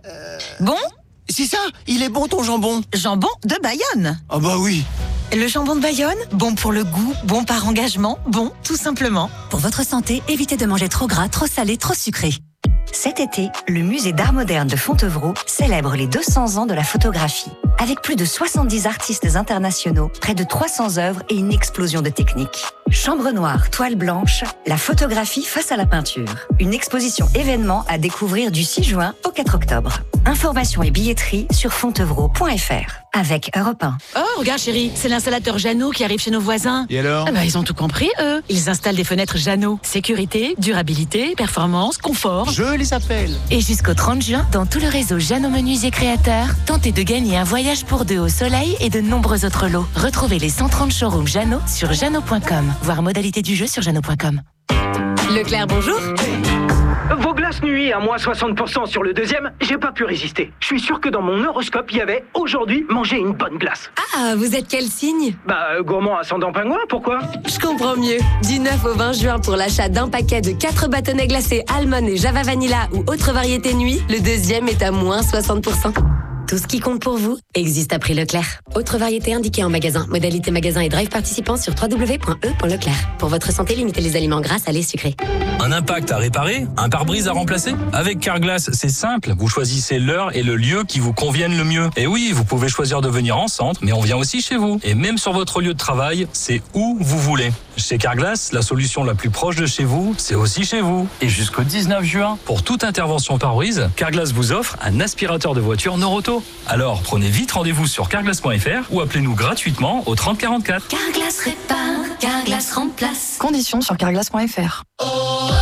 C'est ça, il est bon ton jambon. Jambon de Bayonne. Ah bah oui. Le jambon de Bayonne, bon pour le goût, bon par engagement, bon tout simplement. Pour votre santé, évitez de manger trop gras, trop salé, trop sucré. Cet été, le musée d'art moderne de Fontevraud célèbre les 200 ans de la photographie. Avec plus de 70 artistes internationaux, près de 300 œuvres et une explosion de techniques. Chambre noire, toile blanche, la photographie face à la peinture. Une exposition événement à découvrir du 6 juin au 4 octobre. Informations et billetterie sur fontevraud.fr. Avec Europe 1. Oh, regarde chérie, c'est l'installateur Jeannot qui arrive chez nos voisins. Et alors ? Ah bah ils ont tout compris, eux. Ils installent des fenêtres Jeannot. Sécurité, durabilité, performance, confort. Je les appelle. Et jusqu'au 30 juin, dans tout le réseau Jeannot Menuisier Créateurs, tentez de gagner un voyage pour deux au soleil et de nombreux autres lots. Retrouvez les 130 showrooms Jeannot sur jeannot.com. Voir modalité du jeu sur jeannot.com. Leclerc, bonjour. Vos glaces nuit à moins 60% sur le deuxième, j'ai pas pu résister. Je suis sûr que dans mon horoscope, il y avait aujourd'hui manger une bonne glace. Ah, vous êtes quel signe ? Gourmand ascendant pingouin, pourquoi ? Je comprends mieux. Du 9 au 20 juin pour l'achat d'un paquet de 4 bâtonnets glacés Almond et Java Vanilla ou autre variété nuit, le deuxième est à moins 60%. Tout ce qui compte pour vous existe à prix Leclerc. Autre variété indiquée en magasin. Modalité magasin et drive participant sur www.e.leclerc. Pour votre santé, limitez les aliments gras, salés, sucrés. Un impact à réparer ? Un pare-brise à remplacer ? Avec Carglass, c'est simple. Vous choisissez l'heure et le lieu qui vous conviennent le mieux. Et oui, vous pouvez choisir de venir en centre, mais on vient aussi chez vous. Et même sur votre lieu de travail, c'est où vous voulez. Chez Carglass, la solution la plus proche de chez vous, c'est aussi chez vous. Et jusqu'au 19 juin, pour toute intervention pare-brise, Carglass vous offre un aspirateur de voiture Noroto. Alors, prenez vite rendez-vous sur carglass.fr ou appelez-nous gratuitement au 30 44. Carglass répare, Carglass remplace. Conditions sur carglass.fr. Europe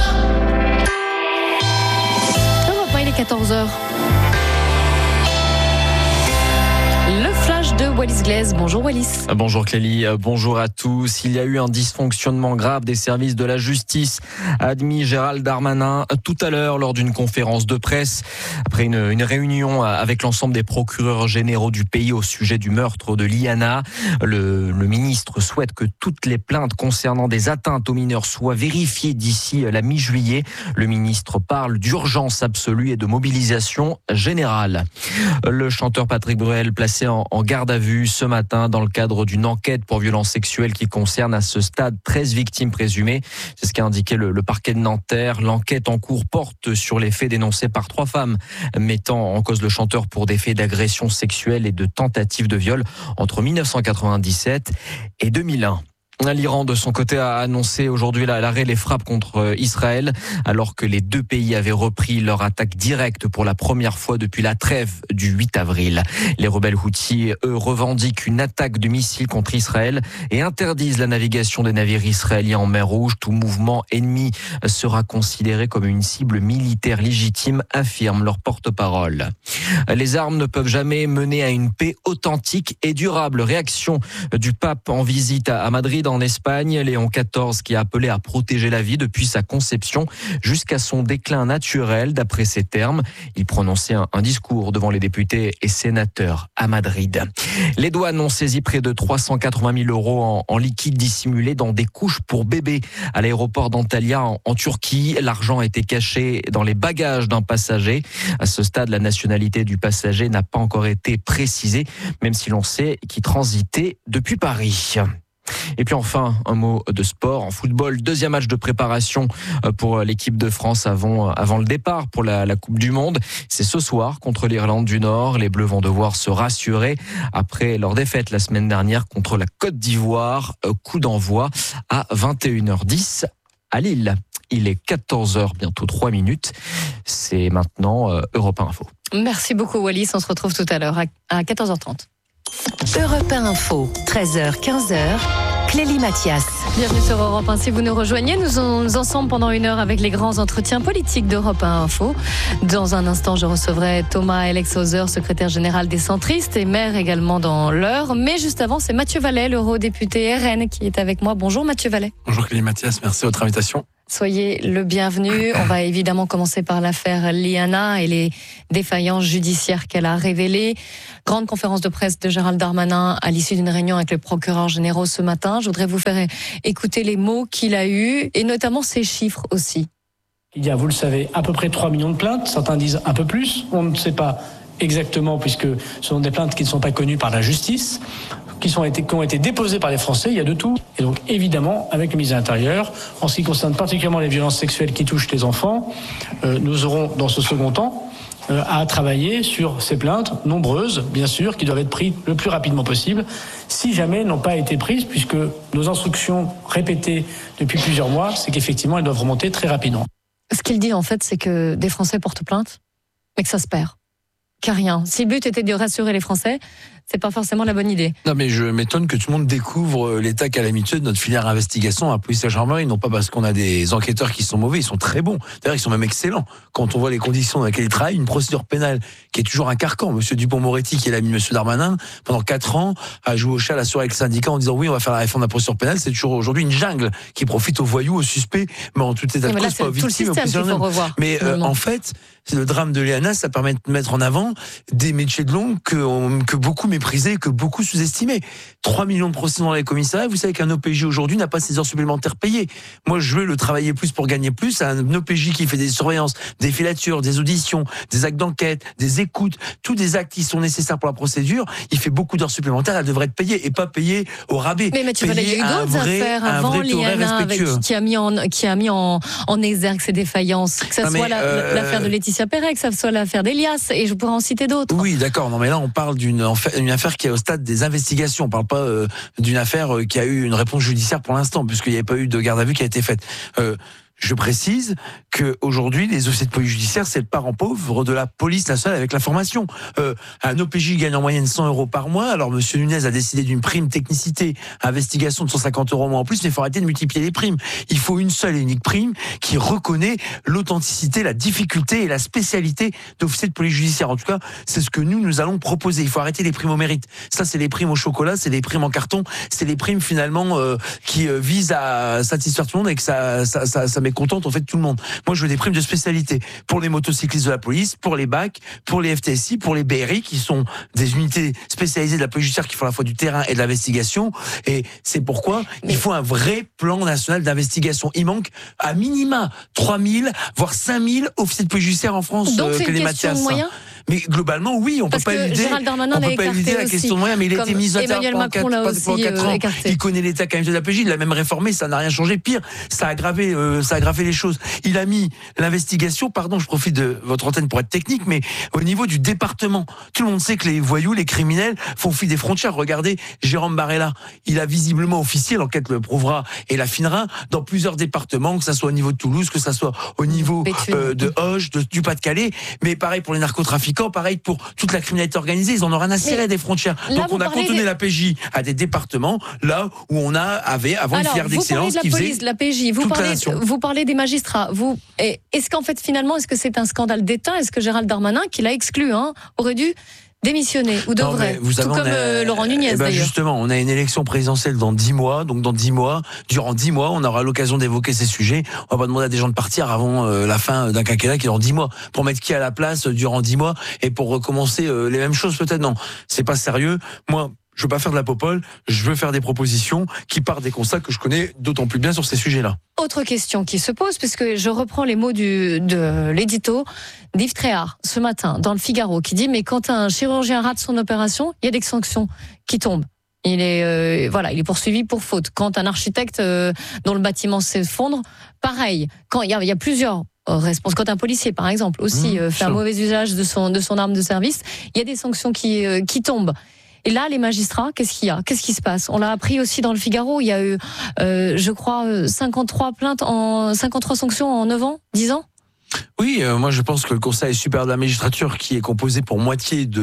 1, il est 14h. Le flash de Wallis Glaise. Bonjour Wallis. Bonjour Clélie, bonjour à tous. Il y a eu un dysfonctionnement grave des services de la justice, a admis Gérald Darmanin tout à l'heure lors d'une conférence de presse. Après une réunion avec l'ensemble des procureurs généraux du pays au sujet du meurtre de Liana, le ministre souhaite que toutes les plaintes concernant des atteintes aux mineurs soient vérifiées d'ici la mi-juillet. Le ministre parle d'urgence absolue et de mobilisation générale. Le chanteur Patrick Bruel placé en garde à vue ce matin dans le cadre d'une enquête pour violences sexuelles qui concerne à ce stade 13 victimes présumées. C'est ce qu'a indiqué le parquet de Nanterre. L'enquête en cours porte sur les faits dénoncés par 3 femmes mettant en cause le chanteur pour des faits d'agression sexuelle et de tentative de viol entre 1997 et 2001. L'Iran, de son côté, a annoncé aujourd'hui l'arrêt des frappes contre Israël, alors que les deux pays avaient repris leur attaque directe pour la première fois depuis la trêve du 8 avril. Les rebelles Houthis, eux, revendiquent une attaque de missiles contre Israël et interdisent la navigation des navires israéliens en mer Rouge. Tout mouvement ennemi sera considéré comme une cible militaire légitime, affirme leur porte-parole. Les armes ne peuvent jamais mener à une paix authentique et durable. Réaction du pape en visite à Madrid, en Espagne, Léon XIV qui a appelé à protéger la vie depuis sa conception jusqu'à son déclin naturel, d'après ses termes. Il prononçait un discours devant les députés et sénateurs à Madrid. Les douanes ont saisi près de 380 000 euros en liquide dissimulé dans des couches pour bébés à l'aéroport d'Antalya en Turquie. L'argent a été caché dans les bagages d'un passager. À ce stade, la nationalité du passager n'a pas encore été précisée, même si l'on sait qu'il transitait depuis Paris. Et puis enfin, un mot de sport. En football, deuxième match de préparation pour l'équipe de France avant le départ pour la Coupe du Monde. C'est ce soir contre l'Irlande du Nord. Les Bleus vont devoir se rassurer après leur défaite la semaine dernière contre la Côte d'Ivoire. Coup d'envoi à 21h10 à Lille. Il est 14h, bientôt 3 minutes. C'est maintenant Europe 1 Info. Merci beaucoup Wallis, on se retrouve tout à l'heure à 14h30. Europe 1 Info, 13h, 15h. Clélie Mathias. Bienvenue sur Europe 1. Si vous nous rejoignez, nous sommes ensemble pendant 1 heure avec les grands entretiens politiques d'Europe 1 Info. Dans un instant, je recevrai Thomas Elexhauser, secrétaire général des centristes et maire également dans l'heure. Mais juste avant, c'est Mathieu Vallet, l'eurodéputé RN, qui est avec moi. Bonjour Mathieu Vallet. Bonjour Clélie Mathias, merci de votre invitation. Soyez le bienvenu. On va évidemment commencer par l'affaire Liana et les défaillances judiciaires qu'elle a révélées. Grande conférence de presse de Gérald Darmanin à l'issue d'une réunion avec le procureur général ce matin. Je voudrais vous faire écouter les mots qu'il a eus et notamment ces chiffres aussi. Il y a, vous le savez, à peu près 3 millions de plaintes. Certains disent un peu plus. On ne sait pas exactement puisque ce sont des plaintes qui ne sont pas connues par la justice, qui ont été déposées par les Français, il y a de tout. Et donc évidemment, avec le ministre de l'Intérieur, en ce qui concerne particulièrement les violences sexuelles qui touchent les enfants, nous aurons dans ce second temps à travailler sur ces plaintes nombreuses, bien sûr, qui doivent être prises le plus rapidement possible, si jamais elles n'ont pas été prises, puisque nos instructions répétées depuis plusieurs mois, c'est qu'effectivement, elles doivent remonter très rapidement. Ce qu'il dit en fait, c'est que des Français portent plainte, mais que ça se perd. Qu'à rien. Si le but était de rassurer les Français, c'est pas forcément la bonne idée. Non, mais je m'étonne que tout le monde découvre l'état calamiteux de notre filière investigation à police et gendarmerie, non pas parce qu'on a des enquêteurs qui sont mauvais, ils sont très bons. D'ailleurs, ils sont même excellents. Quand on voit les conditions dans lesquelles ils travaillent, une procédure pénale qui est toujours un carcan. Monsieur Dupond-Moretti, qui est l'ami de Monsieur Darmanin, pendant 4 ans, a joué au chat la soirée avec le syndicat en disant oui, on va faire la réforme de la procédure pénale. C'est toujours aujourd'hui une jungle qui profite aux voyous, aux suspects, mais en tout état de cause, pas aux victimes, aux prisonniers. Mais en fait, c'est le drame de Liana, ça permet de mettre en avant des métiers de l'ombre que beaucoup méprisaient, que beaucoup sous-estimaient. 3 millions de procès dans les commissariats. Vous savez qu'un OPJ aujourd'hui n'a pas ses heures supplémentaires payées. Moi, je veux le travailler plus pour gagner plus. Un OPJ qui fait des surveillances, des filatures, des auditions, des actes d'enquête, des écoutes, tous des actes qui sont nécésaires pour la procédure. Il fait beaucoup d'heures supplémentaires. Elle devrait être payée et pas payée au rabais. Mais Mathieu Vallet, il y a eu d'autres affaires avant Liana qui a mis en exergue ces défaillances. Que ça soit l'affaire de Laetitia Perret, que ça soit l'affaire d'Elias, et je pourrais en citer d'autres. Oui, d'accord. Non, mais là, on parle d'une affaire qui est au stade des investigations. On parle pas d'une affaire qui a eu une réponse judiciaire pour l'instant, puisqu'il n'y avait pas eu de garde à vue qui a été faite. Je précise que aujourd'hui, les officiers de police judiciaire, c'est le parent pauvre de la police nationale avec la formation. Un OPJ gagne en moyenne 100 € par mois. Alors, Monsieur Nunez a décidé d'une prime technicité, investigation de 150 € moins en plus, mais il faut arrêter de multiplier les primes. Il faut une seule et unique prime qui reconnaît l'authenticité, la difficulté et la spécialité d'officiers de police judiciaire. En tout cas, c'est ce que nous allons proposer. Il faut arrêter les primes au mérite. Ça, c'est les primes au chocolat, c'est les primes en carton, c'est les primes finalement qui visent à satisfaire tout le monde et que ça mécontente en fait tout le monde. Moi, je veux des primes de spécialité pour les motocyclistes de la police, pour les BAC, pour les FTSI, pour les BRI, qui sont des unités spécialisées de la police judiciaire qui font à la fois du terrain et de l'investigation. Et c'est pourquoi il faut un vrai plan national d'investigation. Il manque à minima 3000, voire 5000 officiers de police judiciaire en France. Donc c'est une question de moyens ? Mais globalement, oui, on peut pas éluder la question de moyens, mais il a été mis à terre pendant 4 ans. Il connaît l'état quand même de la PJ, il l'a même réformé, ça n'a rien changé. Pire, ça a aggravé les choses. Il a mis l'investigation, pardon, je profite de votre antenne pour être technique, mais au niveau du département. Tout le monde sait que les voyous, les criminels font fi des frontières. Regardez, Jérôme Barella, il a visiblement officié, l'enquête le prouvera et l'affinera, dans plusieurs départements, que ça soit au niveau de Toulouse, que ça soit au niveau de Hoche, du Pas-de-Calais, mais pareil pour les narcotrafiquants, pareil pour toute la criminalité organisée, ils en ont rien à cirer des frontières. Donc on a cantonné la PJ à des départements, là où on avait avant une filière d'excellence qui faisait la PJ, vous parlez des magistrats. Est-ce qu'en fait finalement, est-ce que c'est un scandale d'État ? Est-ce que Gérald Darmanin, qui l'a exclu, aurait dû démissionner ou devrait, tout comme Laurent Nunez d'ailleurs. Justement, on a une élection présidentielle dans 10 mois, donc dans 10 mois, durant 10 mois, on aura l'occasion d'évoquer ces sujets. On va pas demander à des gens de partir avant la fin d'un quinquennat qui est dans 10 mois, pour mettre qui à la place durant 10 mois et pour recommencer les mêmes choses peut-être. Non, c'est pas sérieux. Moi, je veux pas faire de la popole, je veux faire des propositions qui partent des constats que je connais d'autant plus bien sur ces sujets-là. Autre question qui se pose, puisque je reprends les mots de l'édito d'Yves Tréhard ce matin dans le Figaro, qui dit mais quand un chirurgien rate son opération, il y a des sanctions qui tombent. Il est poursuivi pour faute. Quand un architecte dont le bâtiment s'effondre, pareil. Quand il y a plusieurs réponses, quand un policier par exemple aussi fait un mauvais usage de son arme de service, il y a des sanctions qui tombent. Et là, les magistrats, qu'est-ce qu'il y a ? Qu'est-ce qui se passe ? On l'a appris aussi dans le Figaro. Il y a eu, je crois, 53 sanctions en 9 ans, 10 ans. Oui, moi je pense que le Conseil supérieur de la magistrature, qui est composé pour moitié de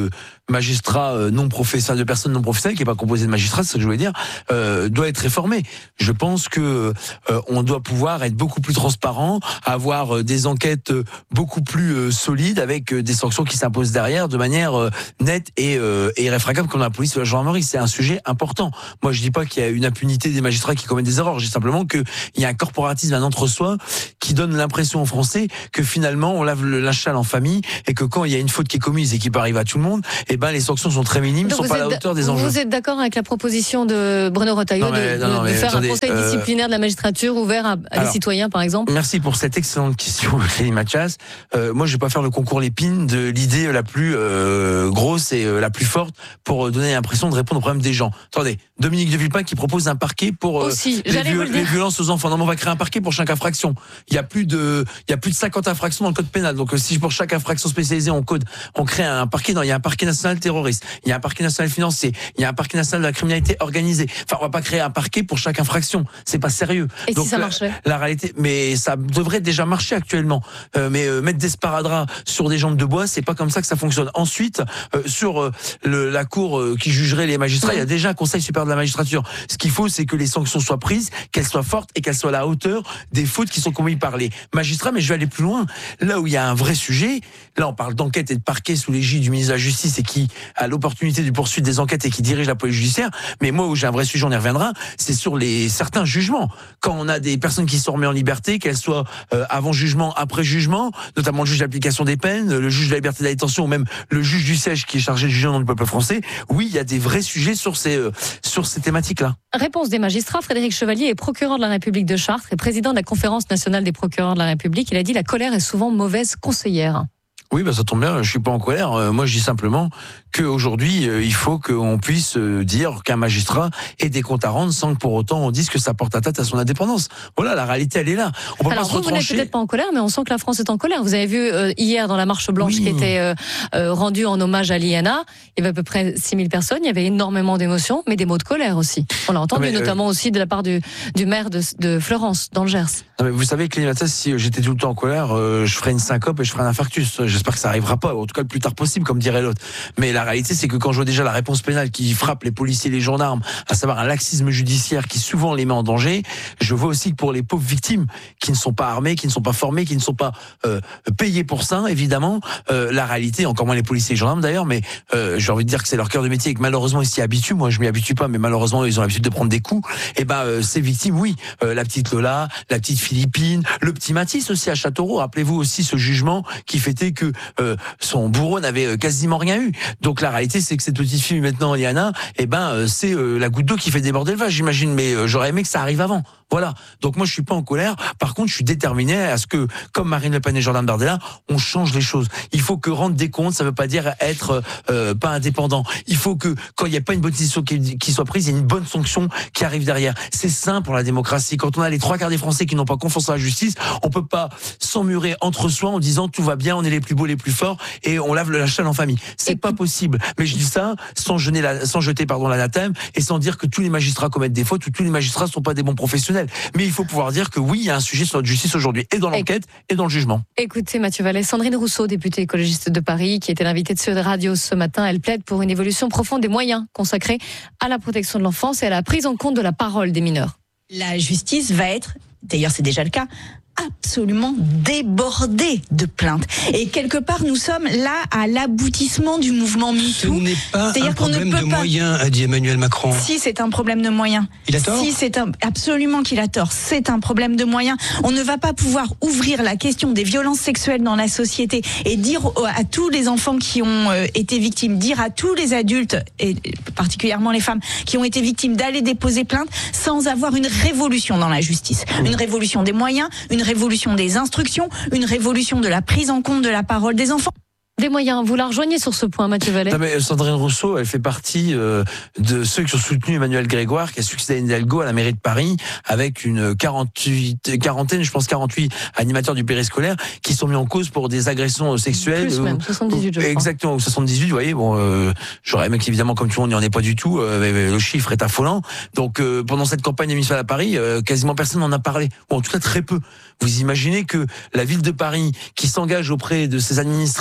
magistrat non professionnel, de personnes non professionnelles, qui n'est pas composé de magistrats, c'est ce que je voulais dire, doit être réformé. Je pense que on doit pouvoir être beaucoup plus transparent, avoir des enquêtes beaucoup plus solides, avec des sanctions qui s'imposent derrière de manière nette et irréfragable, comme la police ou la gendarmerie. C'est un sujet important. Moi, je dis pas qu'il y a une impunité des magistrats qui commettent des erreurs. Je dis simplement qu'il y a un corporatisme, un entre-soi qui donne l'impression aux Français que finalement on lave le linge sale en famille, et que quand il y a une faute qui est commise et qui peut arriver à tout le monde, les sanctions sont très minimes, ne sont pas à la hauteur des enjeux. Vous êtes d'accord avec la proposition de Bruno Retailleau de faire un conseil disciplinaire de la magistrature ouvert à des citoyens, par exemple? Merci pour cette excellente question, Clélie Mathias. Moi, je vais pas faire le concours Lépine de l'idée la plus grosse et la plus forte pour donner l'impression de répondre aux problèmes des gens. Attendez, Dominique de Villepin qui propose un parquet pour les violences aux enfants. Non, mais on va créer un parquet pour chaque infraction. Il y a plus de 50 infractions dans le code pénal. Donc si pour chaque infraction spécialisée on crée un parquet, il y a un parquet national terroriste, il y a un parquet national financier, il y a un parquet national de la criminalité organisée. Enfin, on va pas créer un parquet pour chaque infraction. C'est pas sérieux. Et donc, si ça marchait? La réalité, mais ça devrait déjà marcher actuellement. Mais mettre des sparadraps sur des jambes de bois, c'est pas comme ça que ça fonctionne. Ensuite, sur la cour qui jugerait les magistrats, il y a déjà un Conseil supérieur de la magistrature. Ce qu'il faut, c'est que les sanctions soient prises, qu'elles soient fortes et qu'elles soient à la hauteur des fautes qui sont commises par les magistrats. Mais je vais aller plus loin. Là où il y a un vrai sujet, là on parle d'enquête et de parquet sous l'égide du ministre de la Justice et qui a l'opportunité de poursuivre des enquêtes et qui dirige la police judiciaire. Mais moi où j'ai un vrai sujet, on y reviendra, c'est sur certains jugements. Quand on a des personnes qui sont remises en liberté, qu'elles soient avant jugement, après jugement, notamment le juge d'application des peines, le juge de la liberté de la détention ou même le juge du siège qui est chargé de juger au nom du peuple français, oui, il y a des vrais sujets sur ces thématiques-là. Réponse des magistrats. Frédéric Chevalier est procureur de la République de Chartres et président de la Conférence nationale des procureurs de la République. Il a dit: la colère est souvent mauvaise conseillère. Oui, ça tombe bien, je suis pas en colère. Moi, je dis simplement qu'aujourd'hui, il faut qu'on puisse dire qu'un magistrat ait des comptes à rendre sans que pour autant on dise que ça porte atteinte à son indépendance. Voilà, la réalité, elle est là. On peut Alors pas se retrancher. Vous n'êtes peut-être pas en colère, mais on sent que la France est en colère. Vous avez vu hier dans la marche blanche qui était rendue en hommage à l'INA, il y avait à peu près 6000 personnes, il y avait énormément d'émotions, mais des mots de colère aussi. On l'a entendu, notamment aussi de la part du maire de Fleurance, dans le Gers. Non, mais vous savez, Clélie Mathias, si j'étais tout le temps en colère, je ferais une syncope et je ferais un infarctus. J'espère que ça arrivera pas, en tout cas le plus tard possible, comme dirait l'autre. Mais la réalité, c'est que quand je vois déjà la réponse pénale qui frappe les policiers et les gendarmes, à savoir un laxisme judiciaire qui souvent les met en danger, je vois aussi que pour les pauvres victimes qui ne sont pas armées, qui ne sont pas formées, qui ne sont pas payées pour ça, évidemment, la réalité, encore moins les policiers et les gendarmes d'ailleurs, mais j'ai envie de dire que c'est leur cœur de métier et que malheureusement ils s'y habituent. Moi, je m'y habitue pas, mais malheureusement ils ont l'habitude de prendre des coups. Et ces victimes, oui, la petite Lola, la petite Philippine, le petit Mathis aussi à Châteauroux. Rappelez-vous aussi ce jugement qui fêtait que son bourreau n'avait quasiment rien eu. Donc la réalité, c'est que cette petite fille maintenant, Liana, c'est la goutte d'eau qui fait déborder le vase, j'imagine. Mais j'aurais aimé que ça arrive avant. Voilà. Donc moi, je suis pas en colère. Par contre, je suis déterminé à ce que, comme Marine Le Pen et Jordan Bardella, on change les choses. Il faut que rendre des comptes, ça veut pas dire être pas indépendant. Il faut que, quand il n'y a pas une bonne décision qui soit prise, il y ait une bonne sanction qui arrive derrière. C'est sain pour la démocratie. Quand on a les 3/4 des Français qui n'ont pas confiance en la justice, on peut pas s'emmurer entre soi en disant tout va bien, on est les plus beaux, les plus forts et on lave le linge sale en famille. C'est pas possible. Mais je dis ça sans jeter l'anathème et sans dire que tous les magistrats commettent des fautes ou tous les magistrats sont pas des bons professionnels. Mais il faut pouvoir dire que oui, il y a un sujet sur notre justice aujourd'hui, et dans l'enquête, et dans le jugement. Écoutez, Mathieu Vallet, Sandrine Rousseau, députée écologiste de Paris, qui était l'invitée de Sud Radio ce matin, elle plaide pour une évolution profonde des moyens consacrés à la protection de l'enfance et à la prise en compte de la parole des mineurs. La justice va être, d'ailleurs c'est déjà le cas, absolument débordé de plaintes. Et quelque part, nous sommes là à l'aboutissement du mouvement MeToo. Ce n'est pas un problème de moyens, a dit Emmanuel Macron. Si, c'est un problème de moyens. Il a tort ? Si, absolument qu'il a tort. C'est un problème de moyens. On ne va pas pouvoir ouvrir la question des violences sexuelles dans la société et dire à tous les enfants qui ont été victimes, dire à tous les adultes, et particulièrement les femmes, qui ont été victimes d'aller déposer plainte sans avoir une révolution dans la justice. Une révolution des moyens, une révolution des instructions, une révolution de la prise en compte de la parole des enfants. Des moyens, vous la rejoignez sur ce point, Mathieu Vallet? Non, mais Sandrine Rousseau, elle fait partie de ceux qui ont soutenu Emmanuel Grégoire, qui a succédé à Hidalgo à la mairie de Paris, avec une quarantaine, je pense 48 animateurs du périscolaire, qui sont mis en cause pour des agressions sexuelles. Plus même, 78, je crois. Exactement, ou 78, vous voyez, j'aurais aimé qu'évidemment, comme tout le monde, il n'y en ait pas du tout, le chiffre est affolant. Donc, pendant cette campagne municipale à Paris, quasiment personne n'en a parlé, ou en tout cas très peu. Vous imaginez que la ville de Paris, qui s'engage auprès de ses administrés à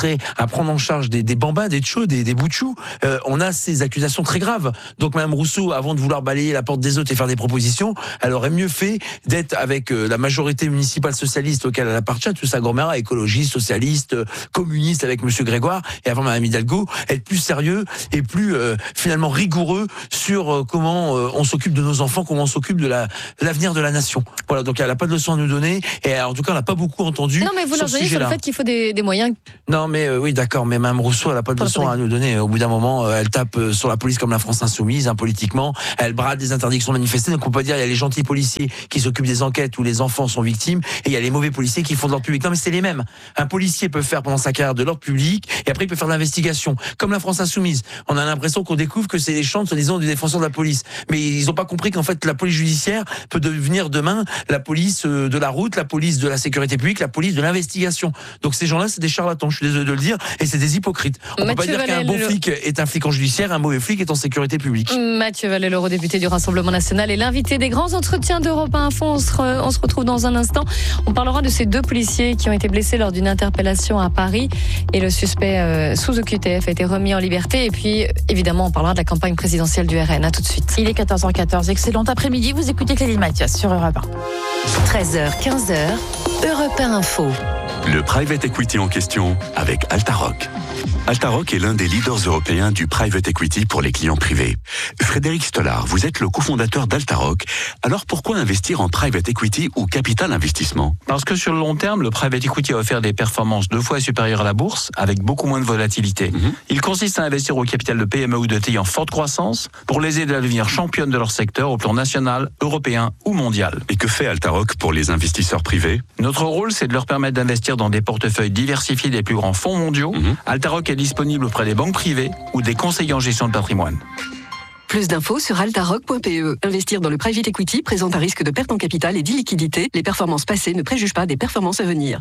à prendre en charge des bambins, des tchos, des bouts de chou, on a ces accusations très graves. Donc Mme Rousseau, avant de vouloir balayer la porte des autres et faire des propositions, elle aurait mieux fait d'être avec la majorité municipale socialiste auquel elle appartient, tout ça, Gormera, écologiste, socialiste, communiste avec M. Grégoire, et avant Mme Hidalgo, être plus sérieux et plus finalement rigoureux sur comment on s'occupe de nos enfants, comment on s'occupe de l'avenir de la nation. Voilà, donc elle n'a pas de leçon à nous donner, et en tout cas, on n'a pas beaucoup entendu. Non, mais vous leur donnez sur le fait qu'il faut des moyens. Non, mais oui, d'accord, mais Mme Rousseau, elle n'a pas de leçon à nous donner. Au bout d'un moment, elle tape sur la police comme la France insoumise, politiquement. Elle brade des interdictions de manifester. Donc on peut pas dire il y a les gentils policiers qui s'occupent des enquêtes où les enfants sont victimes, et il y a les mauvais policiers qui font de l'ordre public. Non, mais c'est les mêmes. Un policier peut faire pendant sa carrière de l'ordre public, et après il peut faire de l'investigation. Comme la France insoumise. On a l'impression qu'on découvre que c'est les chants, soi-disant, du défenseur de la police. Mais ils n'ont pas compris qu'en fait la police judiciaire peut devenir demain la police de la route, la police de la sécurité publique, la police de l'investigation. Donc ces gens-là, c'est des charlatans. Je suis désolé de le dire, et c'est des hypocrites. On peut pas dire qu'un bon flic est un flic en judiciaire, un mauvais flic est en sécurité publique. Mathieu Vallet, l'eurodéputé du Rassemblement National, et l'invité des grands entretiens d'Europe 1 Info. On se retrouve dans un instant. On parlera de ces 2 policiers qui ont été blessés lors d'une interpellation à Paris, et le suspect sous OQTF a été remis en liberté. Et puis, évidemment, on parlera de la campagne présidentielle du RN. À tout de suite. Il est 14h14. Excellent après-midi. Vous écoutez Clélie Mathias sur Europe 1. 13h, 15h, Europe 1 Info. Le private equity en question avec Altaroc. Altaroc est l'un des leaders européens du private equity pour les clients privés. Frédéric Stollard, vous êtes le cofondateur d'Altaroc. Alors pourquoi investir en private equity ou capital investissement ? Parce que sur le long terme, le private equity a offert des performances 2 fois supérieures à la bourse, avec beaucoup moins de volatilité. Il consiste à investir au capital de PME ou de TI en forte croissance pour les aider à devenir championnes de leur secteur au plan national, européen ou mondial. Et que fait Altaroc pour les investisseurs privés ? Notre rôle, c'est de leur permettre d'investir dans des portefeuilles diversifiés des plus grands fonds mondiaux. Altaroc est disponible auprès des banques privées ou des conseillers en gestion de patrimoine. Plus d'infos sur altaroc.pe. Investir dans le private equity présente un risque de perte en capital et d'illiquidité. Les performances passées ne préjugent pas des performances à venir.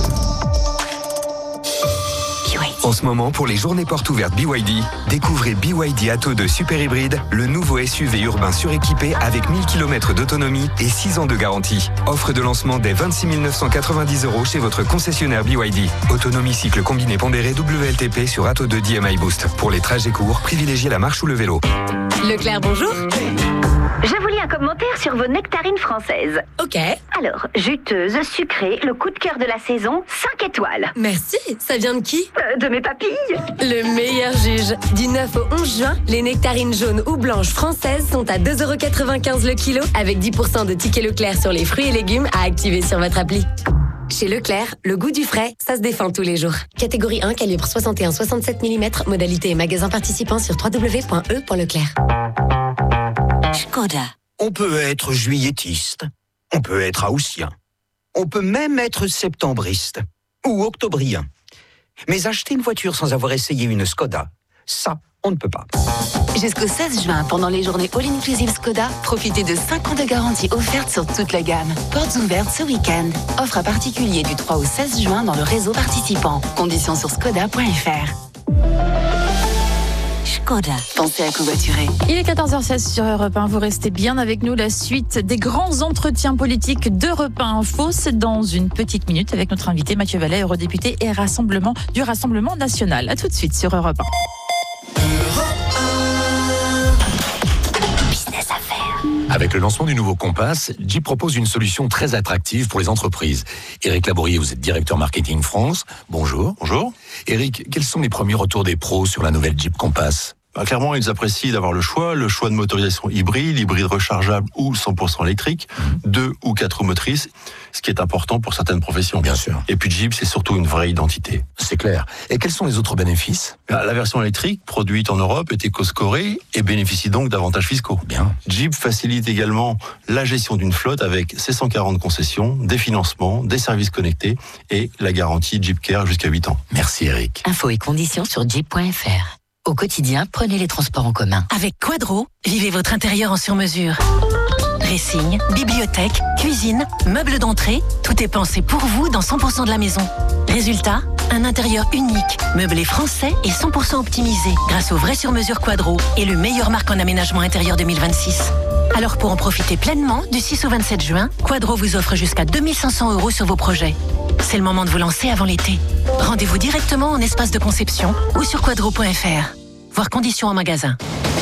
En ce moment, pour les journées portes ouvertes BYD, découvrez BYD Atto 2 Super Hybride, le nouveau SUV urbain suréquipé avec 1000 km d'autonomie et 6 ans de garantie. Offre de lancement dès 26 990 € chez votre concessionnaire BYD. Autonomie cycle combiné pondéré WLTP sur Atto 2 DMI Boost. Pour les trajets courts, privilégiez la marche ou le vélo. Leclerc, bonjour. Je vous lis un commentaire sur vos nectarines françaises. Ok. Alors, juteuse, sucrée, le coup de cœur de la saison, 5 étoiles. Merci. Ça vient de qui ? De mes papilles. Le meilleur juge. Du 9 au 11 juin, les nectarines jaunes ou blanches françaises sont à 2,95 € le kilo, avec 10% de tickets Leclerc sur les fruits et légumes à activer sur votre appli. Chez Leclerc, le goût du frais, ça se défend tous les jours. Catégorie 1, calibre 61-67 mm, modalité et magasin participant sur www.e.leclerc. Skoda. On peut être juillettiste, on peut être haussien, on peut même être septembriste ou octobrien. Mais acheter une voiture sans avoir essayé une Skoda, ça, on ne peut pas. Jusqu'au 16 juin, pendant les journées All Inclusive Skoda, profitez de 5 ans de garantie offerte sur toute la gamme. Portes ouvertes ce week-end. Offre à particulier du 3 au 16 juin dans le réseau participant. Conditions sur skoda.fr. Skoda. Pensez à covoiturer. Il est 14h16 sur Europe 1. Vous restez bien avec nous. La suite des grands entretiens politiques d'Europe 1 Info, c'est dans une petite minute avec notre invité Mathieu Vallet, eurodéputé et du Rassemblement National. A tout de suite sur Europe 1. Avec le lancement du nouveau Compass, Jeep propose une solution très attractive pour les entreprises. Éric Labourier, vous êtes directeur marketing France. Bonjour. Bonjour. Éric, quels sont les premiers retours des pros sur la nouvelle Jeep Compass ? Clairement, ils apprécient d'avoir le choix de motorisation hybride rechargeable ou 100% électrique, 2 ou 4 roues motrices, ce qui est important pour certaines professions. Bien sûr. Et puis Jeep, c'est surtout une vraie identité. C'est clair. Et quels sont les autres bénéfices ? La version électrique, produite en Europe, est éco-scorée et bénéficie donc d'avantages fiscaux. Bien. Jeep facilite également la gestion d'une flotte avec ses 140 concessions, des financements, des services connectés et la garantie Jeep Care jusqu'à 8 ans. Merci Éric. Infos et conditions sur jeep.fr. Au quotidien, prenez les transports en commun. Avec Quadro, vivez votre intérieur en sur-mesure. Dressing, bibliothèque, cuisine, meubles d'entrée, tout est pensé pour vous dans 100% de la maison. Résultat, un intérieur unique, meublé français et 100% optimisé grâce au vrai sur-mesure Quadro et le meilleur marque en aménagement intérieur 2026. Alors pour en profiter pleinement, du 6 au 27 juin, Quadro vous offre jusqu'à 2 500 € sur vos projets. C'est le moment de vous lancer avant l'été. Rendez-vous directement en espace de conception ou sur quadro.fr. Voir conditions en magasin.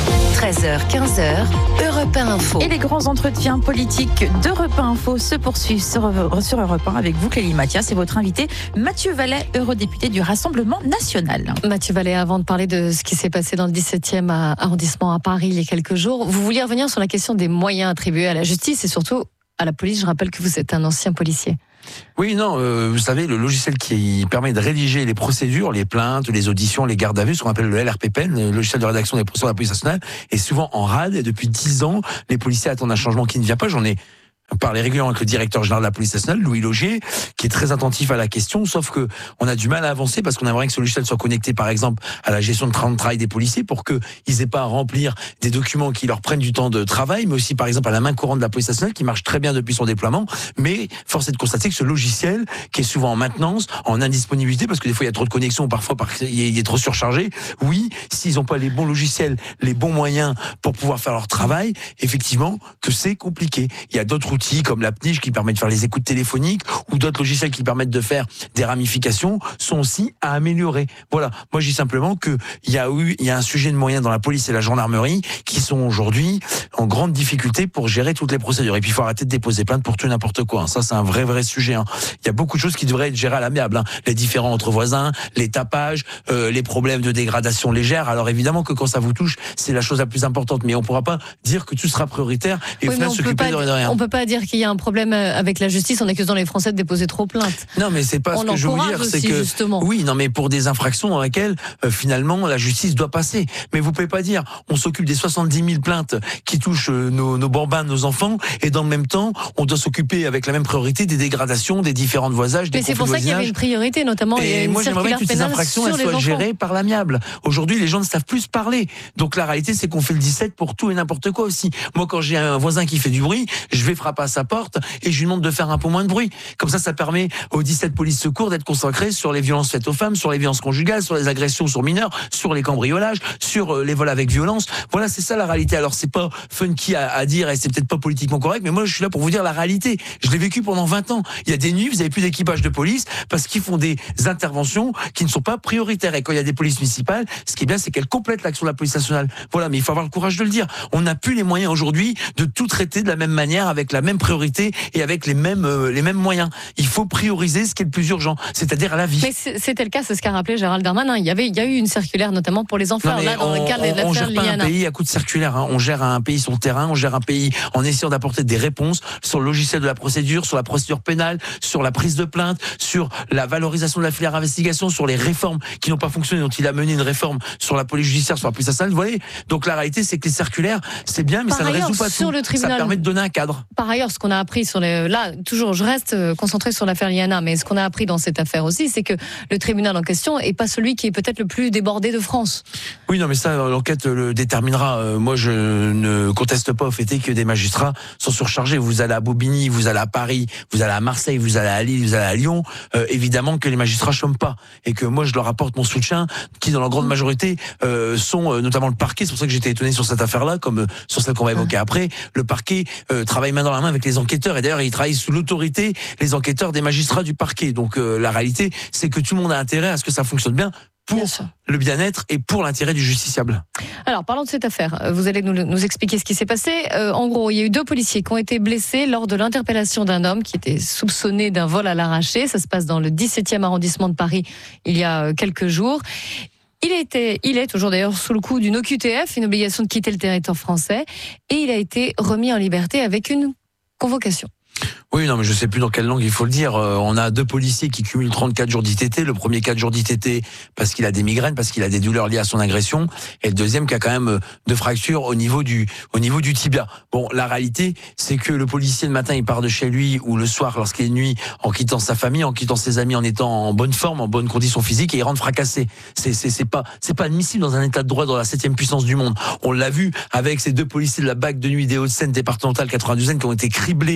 13h, 15h, Europe 1 Info. Et les grands entretiens politiques d'Europe 1 Info se poursuivent sur Europe 1 avec vous, Clélie Mathias, et votre invité, Mathieu Vallet, eurodéputé du Rassemblement national. Mathieu Vallet, avant de parler de ce qui s'est passé dans le 17e arrondissement à Paris il y a quelques jours, vous vouliez revenir sur la question des moyens attribués à la justice et surtout à la police. Je rappelle que vous êtes un ancien policier. Oui, non, vous savez, le logiciel qui permet de rédiger les procédures, les plaintes, les auditions, les gardes à vue, ce qu'on appelle le LRPPN, le logiciel de rédaction des procédures de la police nationale, est souvent en rade. Et depuis 10 ans, les policiers attendent un changement qui ne vient pas. J'en ai parlé régulièrement avec le directeur général de la police nationale, Louis Laugier, qui est très attentif à la question, sauf que on a du mal à avancer parce qu'on aimerait que ce logiciel soit connecté, par exemple, à la gestion de temps de travail des policiers pour qu'ils aient pas à remplir des documents qui leur prennent du temps de travail, mais aussi, par exemple, à la main courante de la police nationale, qui marche très bien depuis son déploiement. Mais force est de constater que ce logiciel, qui est souvent en maintenance, en indisponibilité, parce que des fois il y a trop de connexions, parfois il est trop surchargé. Oui, s'ils n'ont pas les bons logiciels, les bons moyens pour pouvoir faire leur travail, effectivement, que c'est compliqué. Il y a d'autres outils comme la PNIJ qui permet de faire les écoutes téléphoniques ou d'autres logiciels qui permettent de faire des ramifications sont aussi à améliorer. Voilà. Moi, je dis simplement que il y a un sujet de moyens dans la police et la gendarmerie qui sont aujourd'hui en grande difficulté pour gérer toutes les procédures. Et puis, il faut arrêter de déposer plainte pour tout et n'importe quoi. Ça, c'est un vrai sujet. Il y a beaucoup de choses qui devraient être gérées à l'amiable. Les différends entre voisins, les tapages, les problèmes de dégradation légère. Alors, évidemment que quand ça vous touche, c'est la chose la plus importante. Mais on pourra pas dire que tout sera prioritaire et au final s'occuper de rien. On peut pas dire qu'il y a un problème avec la justice en accusant les Français de déposer trop plainte. Non, mais c'est pas ce que je veux vous dire, c'est que justement. Oui, non, mais pour des infractions dans lesquelles finalement la justice doit passer. Mais vous pouvez pas dire on s'occupe des 70 000 plaintes qui touchent nos bambins, nos enfants, et dans le même temps on doit s'occuper avec la même priorité des dégradations, des différents voisages, des conflits de voisinage. Mais c'est pour ça qu'il y avait une priorité, notamment. Et moi j'aimerais que toutes ces infractions elles soient gérées par l'amiable. Aujourd'hui, les gens ne savent plus se parler. Donc la réalité, c'est qu'on fait le 17 pour tout et n'importe quoi aussi. Moi, quand j'ai un voisin qui fait du bruit, je vais frapper à sa porte et je lui demande de faire un peu moins de bruit. Comme ça permet aux 17 polices secours d'être consacrés sur les violences faites aux femmes, sur les violences conjugales, sur les agressions sur mineurs, sur les cambriolages, sur les vols avec violence. Voilà, c'est ça la réalité. Alors c'est pas funky à dire et c'est peut-être pas politiquement correct, mais moi je suis là pour vous dire la réalité. Je l'ai vécu pendant 20 ans. Il y a des nuits, vous avez plus d'équipage de police parce qu'ils font des interventions qui ne sont pas prioritaires. Et quand il y a des polices municipales, ce qui est bien, c'est qu'elles complètent l'action de la police nationale. Voilà, mais il faut avoir le courage de le dire. On n'a plus les moyens aujourd'hui de tout traiter de la même manière, avec la même priorité et avec les mêmes moyens. Il faut prioriser ce qui est le plus urgent, c'est-à-dire la vie. Mais c'était le cas, c'est ce qu'a rappelé Gérald Darmanin. Il y a eu une circulaire notamment pour les enfants. Là, dans le cadre de l'affaire Liana. On gère pas un pays à coup de circulaire. On gère un pays sur le terrain. On gère un pays en essayant d'apporter des réponses sur le logiciel de la procédure, sur la procédure pénale, sur la prise de plainte, sur la valorisation de la filière investigation, sur les réformes qui n'ont pas fonctionné. Donc il a mené une réforme sur la police judiciaire, sur la police nationale. Vous voyez. Donc la réalité, c'est que les circulaires, c'est bien, mais ça ne résout pas tout. Ça permet de donner un cadre. Par ailleurs, ce qu'on a appris là, toujours, je reste concentré sur l'affaire Liana, mais ce qu'on a appris dans cette affaire aussi, c'est que le tribunal en question est pas celui qui est peut-être le plus débordé de France. Oui, non, mais ça, l'enquête le déterminera. Moi, je ne conteste pas au fait que des magistrats sont surchargés. Vous allez à Bobigny, vous allez à Paris, vous allez à Marseille, vous allez à Lille, vous allez à Lyon. Évidemment que les magistrats chôment pas et que moi, je leur apporte mon soutien, qui dans la grande majorité sont notamment le parquet. C'est pour ça que j'étais étonné sur cette affaire-là, comme sur celle qu'on va évoquer après. Le parquet travaille main dans la main avec les enquêteurs et d'ailleurs, ils travaillent sous l'autorité, les enquêteurs des magistrats du parquet. Donc la réalité, c'est que tout le monde a intérêt à ce que ça fonctionne bien pour le bien-être et pour l'intérêt du justiciable. Alors, parlons de cette affaire. Vous allez nous expliquer ce qui s'est passé. En gros, il y a eu 2 policiers qui ont été blessés lors de l'interpellation d'un homme qui était soupçonné d'un vol à l'arraché. Ça se passe dans le 17e arrondissement de Paris il y a quelques jours. Il est toujours d'ailleurs sous le coup d'une OQTF, une obligation de quitter le territoire français, et il a été remis en liberté avec une convocation. Oui, non, mais je sais plus dans quelle langue il faut le dire. On a 2 policiers qui cumulent 34 jours d'ITT. Le premier 4 jours d'ITT parce qu'il a des migraines, parce qu'il a des douleurs liées à son agression, et le deuxième qui a quand même 2 fractures au niveau du tibia. Bon, la réalité, c'est que le policier le matin il part de chez lui ou le soir lorsqu'il est nuit, en quittant sa famille, en quittant ses amis, en étant en bonne forme, en bonne condition physique, et il rentre fracassé. C'est pas admissible dans un état de droit dans la 7e puissance du monde. On l'a vu avec ces 2 policiers de la BAC de nuit des Hauts-de-Seine départementale 92e qui ont été criblés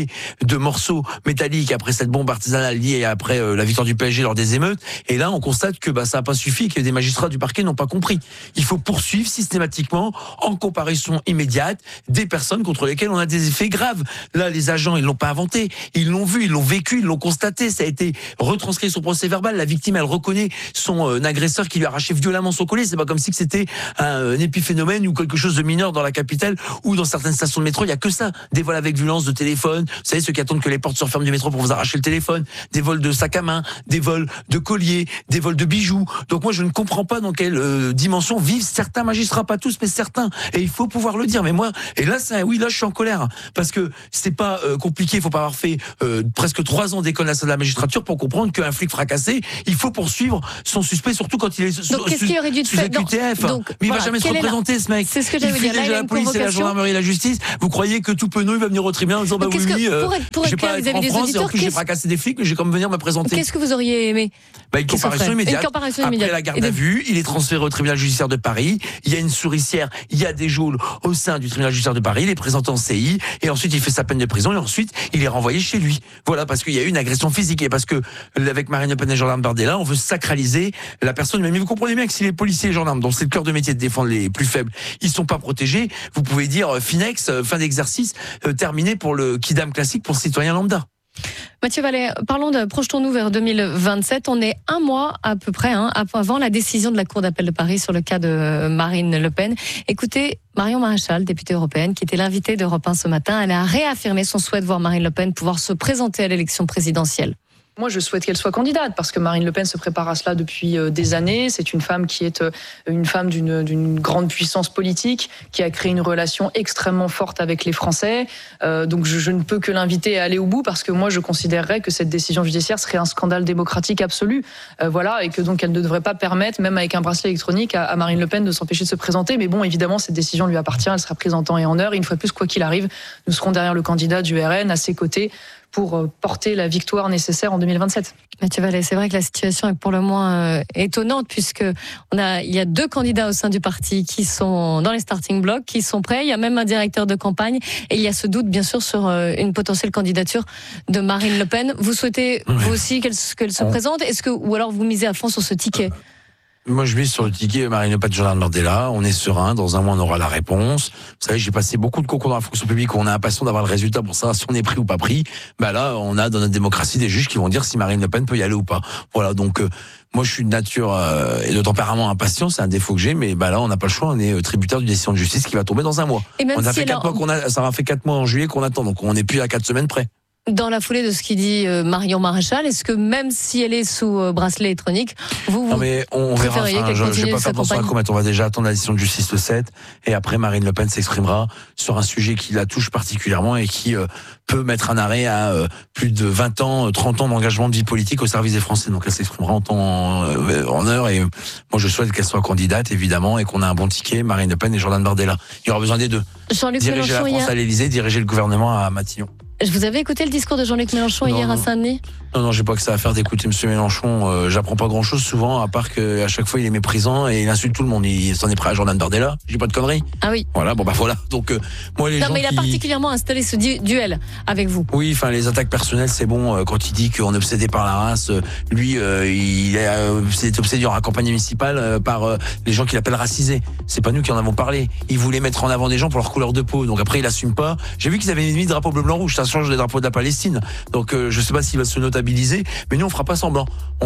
de morceaux métalliques après cette bombe artisanale liée après la victoire du PSG lors des émeutes. Et là, on constate que ça n'a pas suffi, que des magistrats du parquet n'ont pas compris. Il faut poursuivre systématiquement, en comparution immédiate, des personnes contre lesquelles on a des effets graves. Là, les agents, ils l'ont pas inventé, ils l'ont vu, ils l'ont vécu, ils l'ont constaté. Ça a été retranscrit sur procès verbal. La victime, elle reconnaît son agresseur qui lui a arraché violemment son collier. C'est pas comme si c'était un épiphénomène ou quelque chose de mineur dans la capitale ou dans certaines stations de métro. Il y a que ça. Des vols avec violence de téléphone. Vous savez, ceux qui attendent que les portes se referment du métro pour vous arracher le téléphone. Des vols de sacs à main, des vols de colliers, des vols de bijoux. Donc moi, je ne comprends pas dans quelle dimension vivent certains magistrats, pas tous, mais certains. Et il faut pouvoir le dire. Mais moi, et là, là, je suis en colère parce que c'est pas compliqué. Il faut pas avoir fait presque 3 ans d'école nationale de la magistrature pour comprendre qu'un flic fracassé, il faut poursuivre son suspect, surtout quand il est sous QTF. Mais il va jamais se représenter, ce mec. C'est ce que j'allais dire. Déjà la police et la gendarmerie et la justice. Vous croyez que tout penaud, il va venir au tribunal en disant bah oui, j'ai pas être en France et en plus j'ai fracassé des flics, mais j'ai comme venir me présenter. Qu'est-ce que vous auriez aimé? Une comparution immédiate. Après la garde à vue, il est transféré au tribunal judiciaire de Paris. Il y a une souricière, il y a des geôles au sein du tribunal judiciaire de Paris. Il est présenté en CI et ensuite il fait sa peine de prison et ensuite il est renvoyé chez lui. Voilà, parce qu'il y a eu une agression physique et parce que avec Marine Le Pen et Jordan Bardella, on veut sacraliser la personne. Mais vous comprenez bien que si les policiers et les gendarmes, dont c'est le cœur de métier de défendre les plus faibles, ils sont pas protégés, vous pouvez dire Finex, fin d'exercice, terminé pour le Kidam classique pour le citoyen lambda. Mathieu Vallet, projetons-nous vers 2027. On est un mois à peu près avant la décision de la Cour d'appel de Paris sur le cas de Marine Le Pen. Écoutez, Marion Maréchal, députée européenne, qui était l'invitée d'Europe 1 ce matin, elle a réaffirmé son souhait de voir Marine Le Pen pouvoir se présenter à l'élection présidentielle. Moi, je souhaite qu'elle soit candidate parce que Marine Le Pen se prépare à cela depuis des années. C'est une femme qui est une femme d'une grande puissance politique, qui a créé une relation extrêmement forte avec les Français. Donc, je ne peux que l'inviter à aller au bout parce que moi, je considérerais que cette décision judiciaire serait un scandale démocratique absolu. Voilà, et que donc elle ne devrait pas permettre, même avec un bracelet électronique, à Marine Le Pen de s'empêcher de se présenter. Mais bon, évidemment, cette décision lui appartient. Elle sera prise en temps et en heure. Et une fois de plus, quoi qu'il arrive, nous serons derrière le candidat du RN à ses côtés pour porter la victoire nécessaire en 2027. Mathieu Vallet, c'est vrai que la situation est pour le moins étonnante puisque il y a 2 candidats au sein du parti qui sont dans les starting blocks, qui sont prêts. Il y a même un directeur de campagne et il y a ce doute bien sûr sur une potentielle candidature de Marine Le Pen. Vous souhaitez vous aussi qu'elle se présente, ou alors vous misez à fond sur ce ticket? Moi, je mise sur le ticket Marine Le Pen, Jordan Bardella. On est serein. Dans un mois, on aura la réponse. Vous savez, j'ai passé beaucoup de concours dans la fonction publique où on a l'impression d'avoir le résultat pour savoir si on est pris ou pas pris. Là, on a dans notre démocratie des juges qui vont dire si Marine Le Pen peut y aller ou pas. Voilà. Donc, moi, je suis de nature et de tempérament impatient. C'est un défaut que j'ai. Mais là, on n'a pas le choix. On est tributaire d'une décision de justice qui va tomber dans un mois. Et même on a fait 4 mois ça a fait 4 mois en juillet qu'on attend. Donc, on n'est plus à 4 semaines près. Dans la foulée de ce qu'il dit Marion Maréchal, est-ce que même si elle est sous bracelet électronique, vous préfériez qu'elle continue sa campagne? On va déjà attendre la décision de justice le 7 et après Marine Le Pen s'exprimera sur un sujet qui la touche particulièrement et qui peut mettre un arrêt à plus de 20 ans, 30 ans d'engagement de vie politique au service des Français. Donc elle s'exprimera en temps, en heure et moi je souhaite qu'elle soit candidate évidemment et qu'on a un bon ticket, Marine Le Pen et Jordan Bardella. Il y aura besoin des deux. Diriger la France à l'Élysée, diriger le gouvernement à Matignon. Vous avez écouté le discours de Jean-Luc Mélenchon hier à Saint-Denis? Non, j'ai pas que ça à faire d'écouter M. Mélenchon. J'apprends pas grand-chose souvent, à part qu'à chaque fois il est méprisant et il insulte tout le monde. Il s'en est prêt à Jordan Bardella. J'ai pas de conneries. Ah oui. Voilà, voilà. Donc moi les gens mais il a particulièrement installé ce duel avec vous. Oui, les attaques personnelles, c'est bon. Quand il dit qu'on est obsédé par la race, lui, il est obsédé en campagne municipale par les gens qu'il appelle racisés. C'est pas nous qui en avons parlé. Il voulait mettre en avant des gens pour leur couleur de peau. Donc après, il assume pas. J'ai vu qu'ils avaient mis le drapeau bleu blanc rouge. Ça change des drapeaux de la Palestine. Donc je sais pas s'il va se notabiliser, mais nous on fera pas semblant.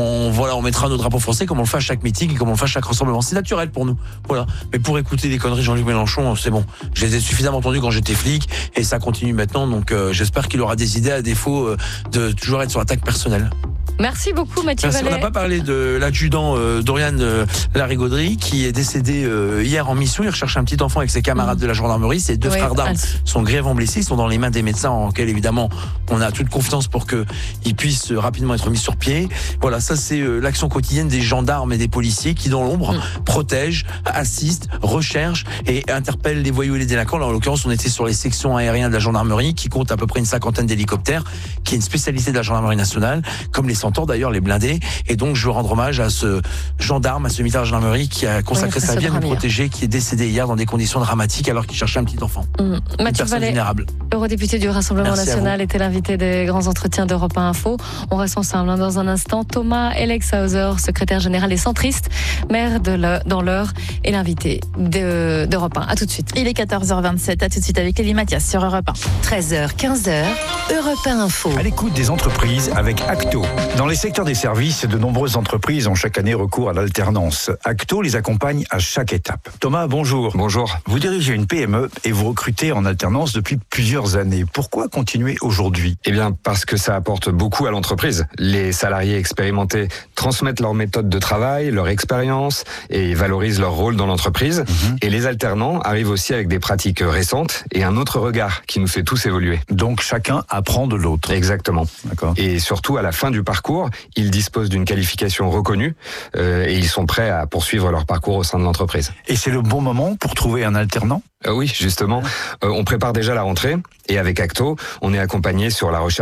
On mettra nos drapeaux français comme on le fait à chaque meeting et comme on le fait à chaque rassemblement. C'est naturel pour nous. Voilà. Mais pour écouter des conneries de Jean-Luc Mélenchon, c'est bon. Je les ai suffisamment entendus quand j'étais flic et ça continue maintenant. Donc j'espère qu'il aura des idées à défaut de toujours être sur l'attaque personnelle. Merci beaucoup Mathieu Vallet. On n'a pas parlé de l'adjudant Dorian Larigauderie qui est décédé hier en mission. Il recherche un petit enfant avec ses camarades de la gendarmerie. Ses 2 frères d'armes sont grièvement blessés. Ils sont dans les mains des médecins en lesquels évidemment on a toute confiance pour qu'ils puissent rapidement être mis sur pied. Voilà, ça c'est l'action quotidienne des gendarmes et des policiers qui dans l'ombre protègent, assistent, recherchent et interpellent les voyous et les délinquants. Là, en l'occurrence, on était sur les sections aériennes de la gendarmerie qui compte à peu près une 50aine d'hélicoptères, qui est une spécialité de la gendarmerie nationale, comme les Centaure, d'ailleurs, les blindés. Et donc, je veux rendre hommage à ce gendarme, à ce militaire de gendarmerie qui a consacré sa vie à nous protéger, qui est décédé hier dans des conditions dramatiques alors qu'il cherchait un petit enfant. Mathieu Vallet, eurodéputé du Rassemblement national, était l'invité des grands entretiens d'Europe 1 Info. On reste ensemble dans un instant. Thomas Elexhauser, secrétaire général des centristes, maire dans l'Eure, est l'invité d'Europe 1. À tout de suite. Il est 14h27. À tout de suite avec Elie Mathias sur Europe 1. 13h, 15h, Europe 1 Info. À l'écoute des entreprises avec Acto. Dans les secteurs des services, de nombreuses entreprises ont chaque année recours à l'alternance. Acto les accompagne à chaque étape. Thomas, bonjour. Bonjour. Vous dirigez une PME et vous recrutez en alternance depuis plusieurs années. Pourquoi continuer aujourd'hui ? Eh bien, parce que ça apporte beaucoup à l'entreprise. Les salariés expérimentés transmettent leur méthode de travail, leur expérience et valorisent leur rôle dans l'entreprise. Et les alternants arrivent aussi avec des pratiques récentes et un autre regard qui nous fait tous évoluer. Donc chacun apprend de l'autre. Exactement. D'accord. Et surtout, à la fin du parcours, ils disposent d'une qualification reconnue et ils sont prêts à poursuivre leur parcours au sein de l'entreprise. Et c'est le bon moment pour trouver un alternant ? Oui, justement. On prépare déjà la rentrée et avec Acto, on est accompagné sur la recherche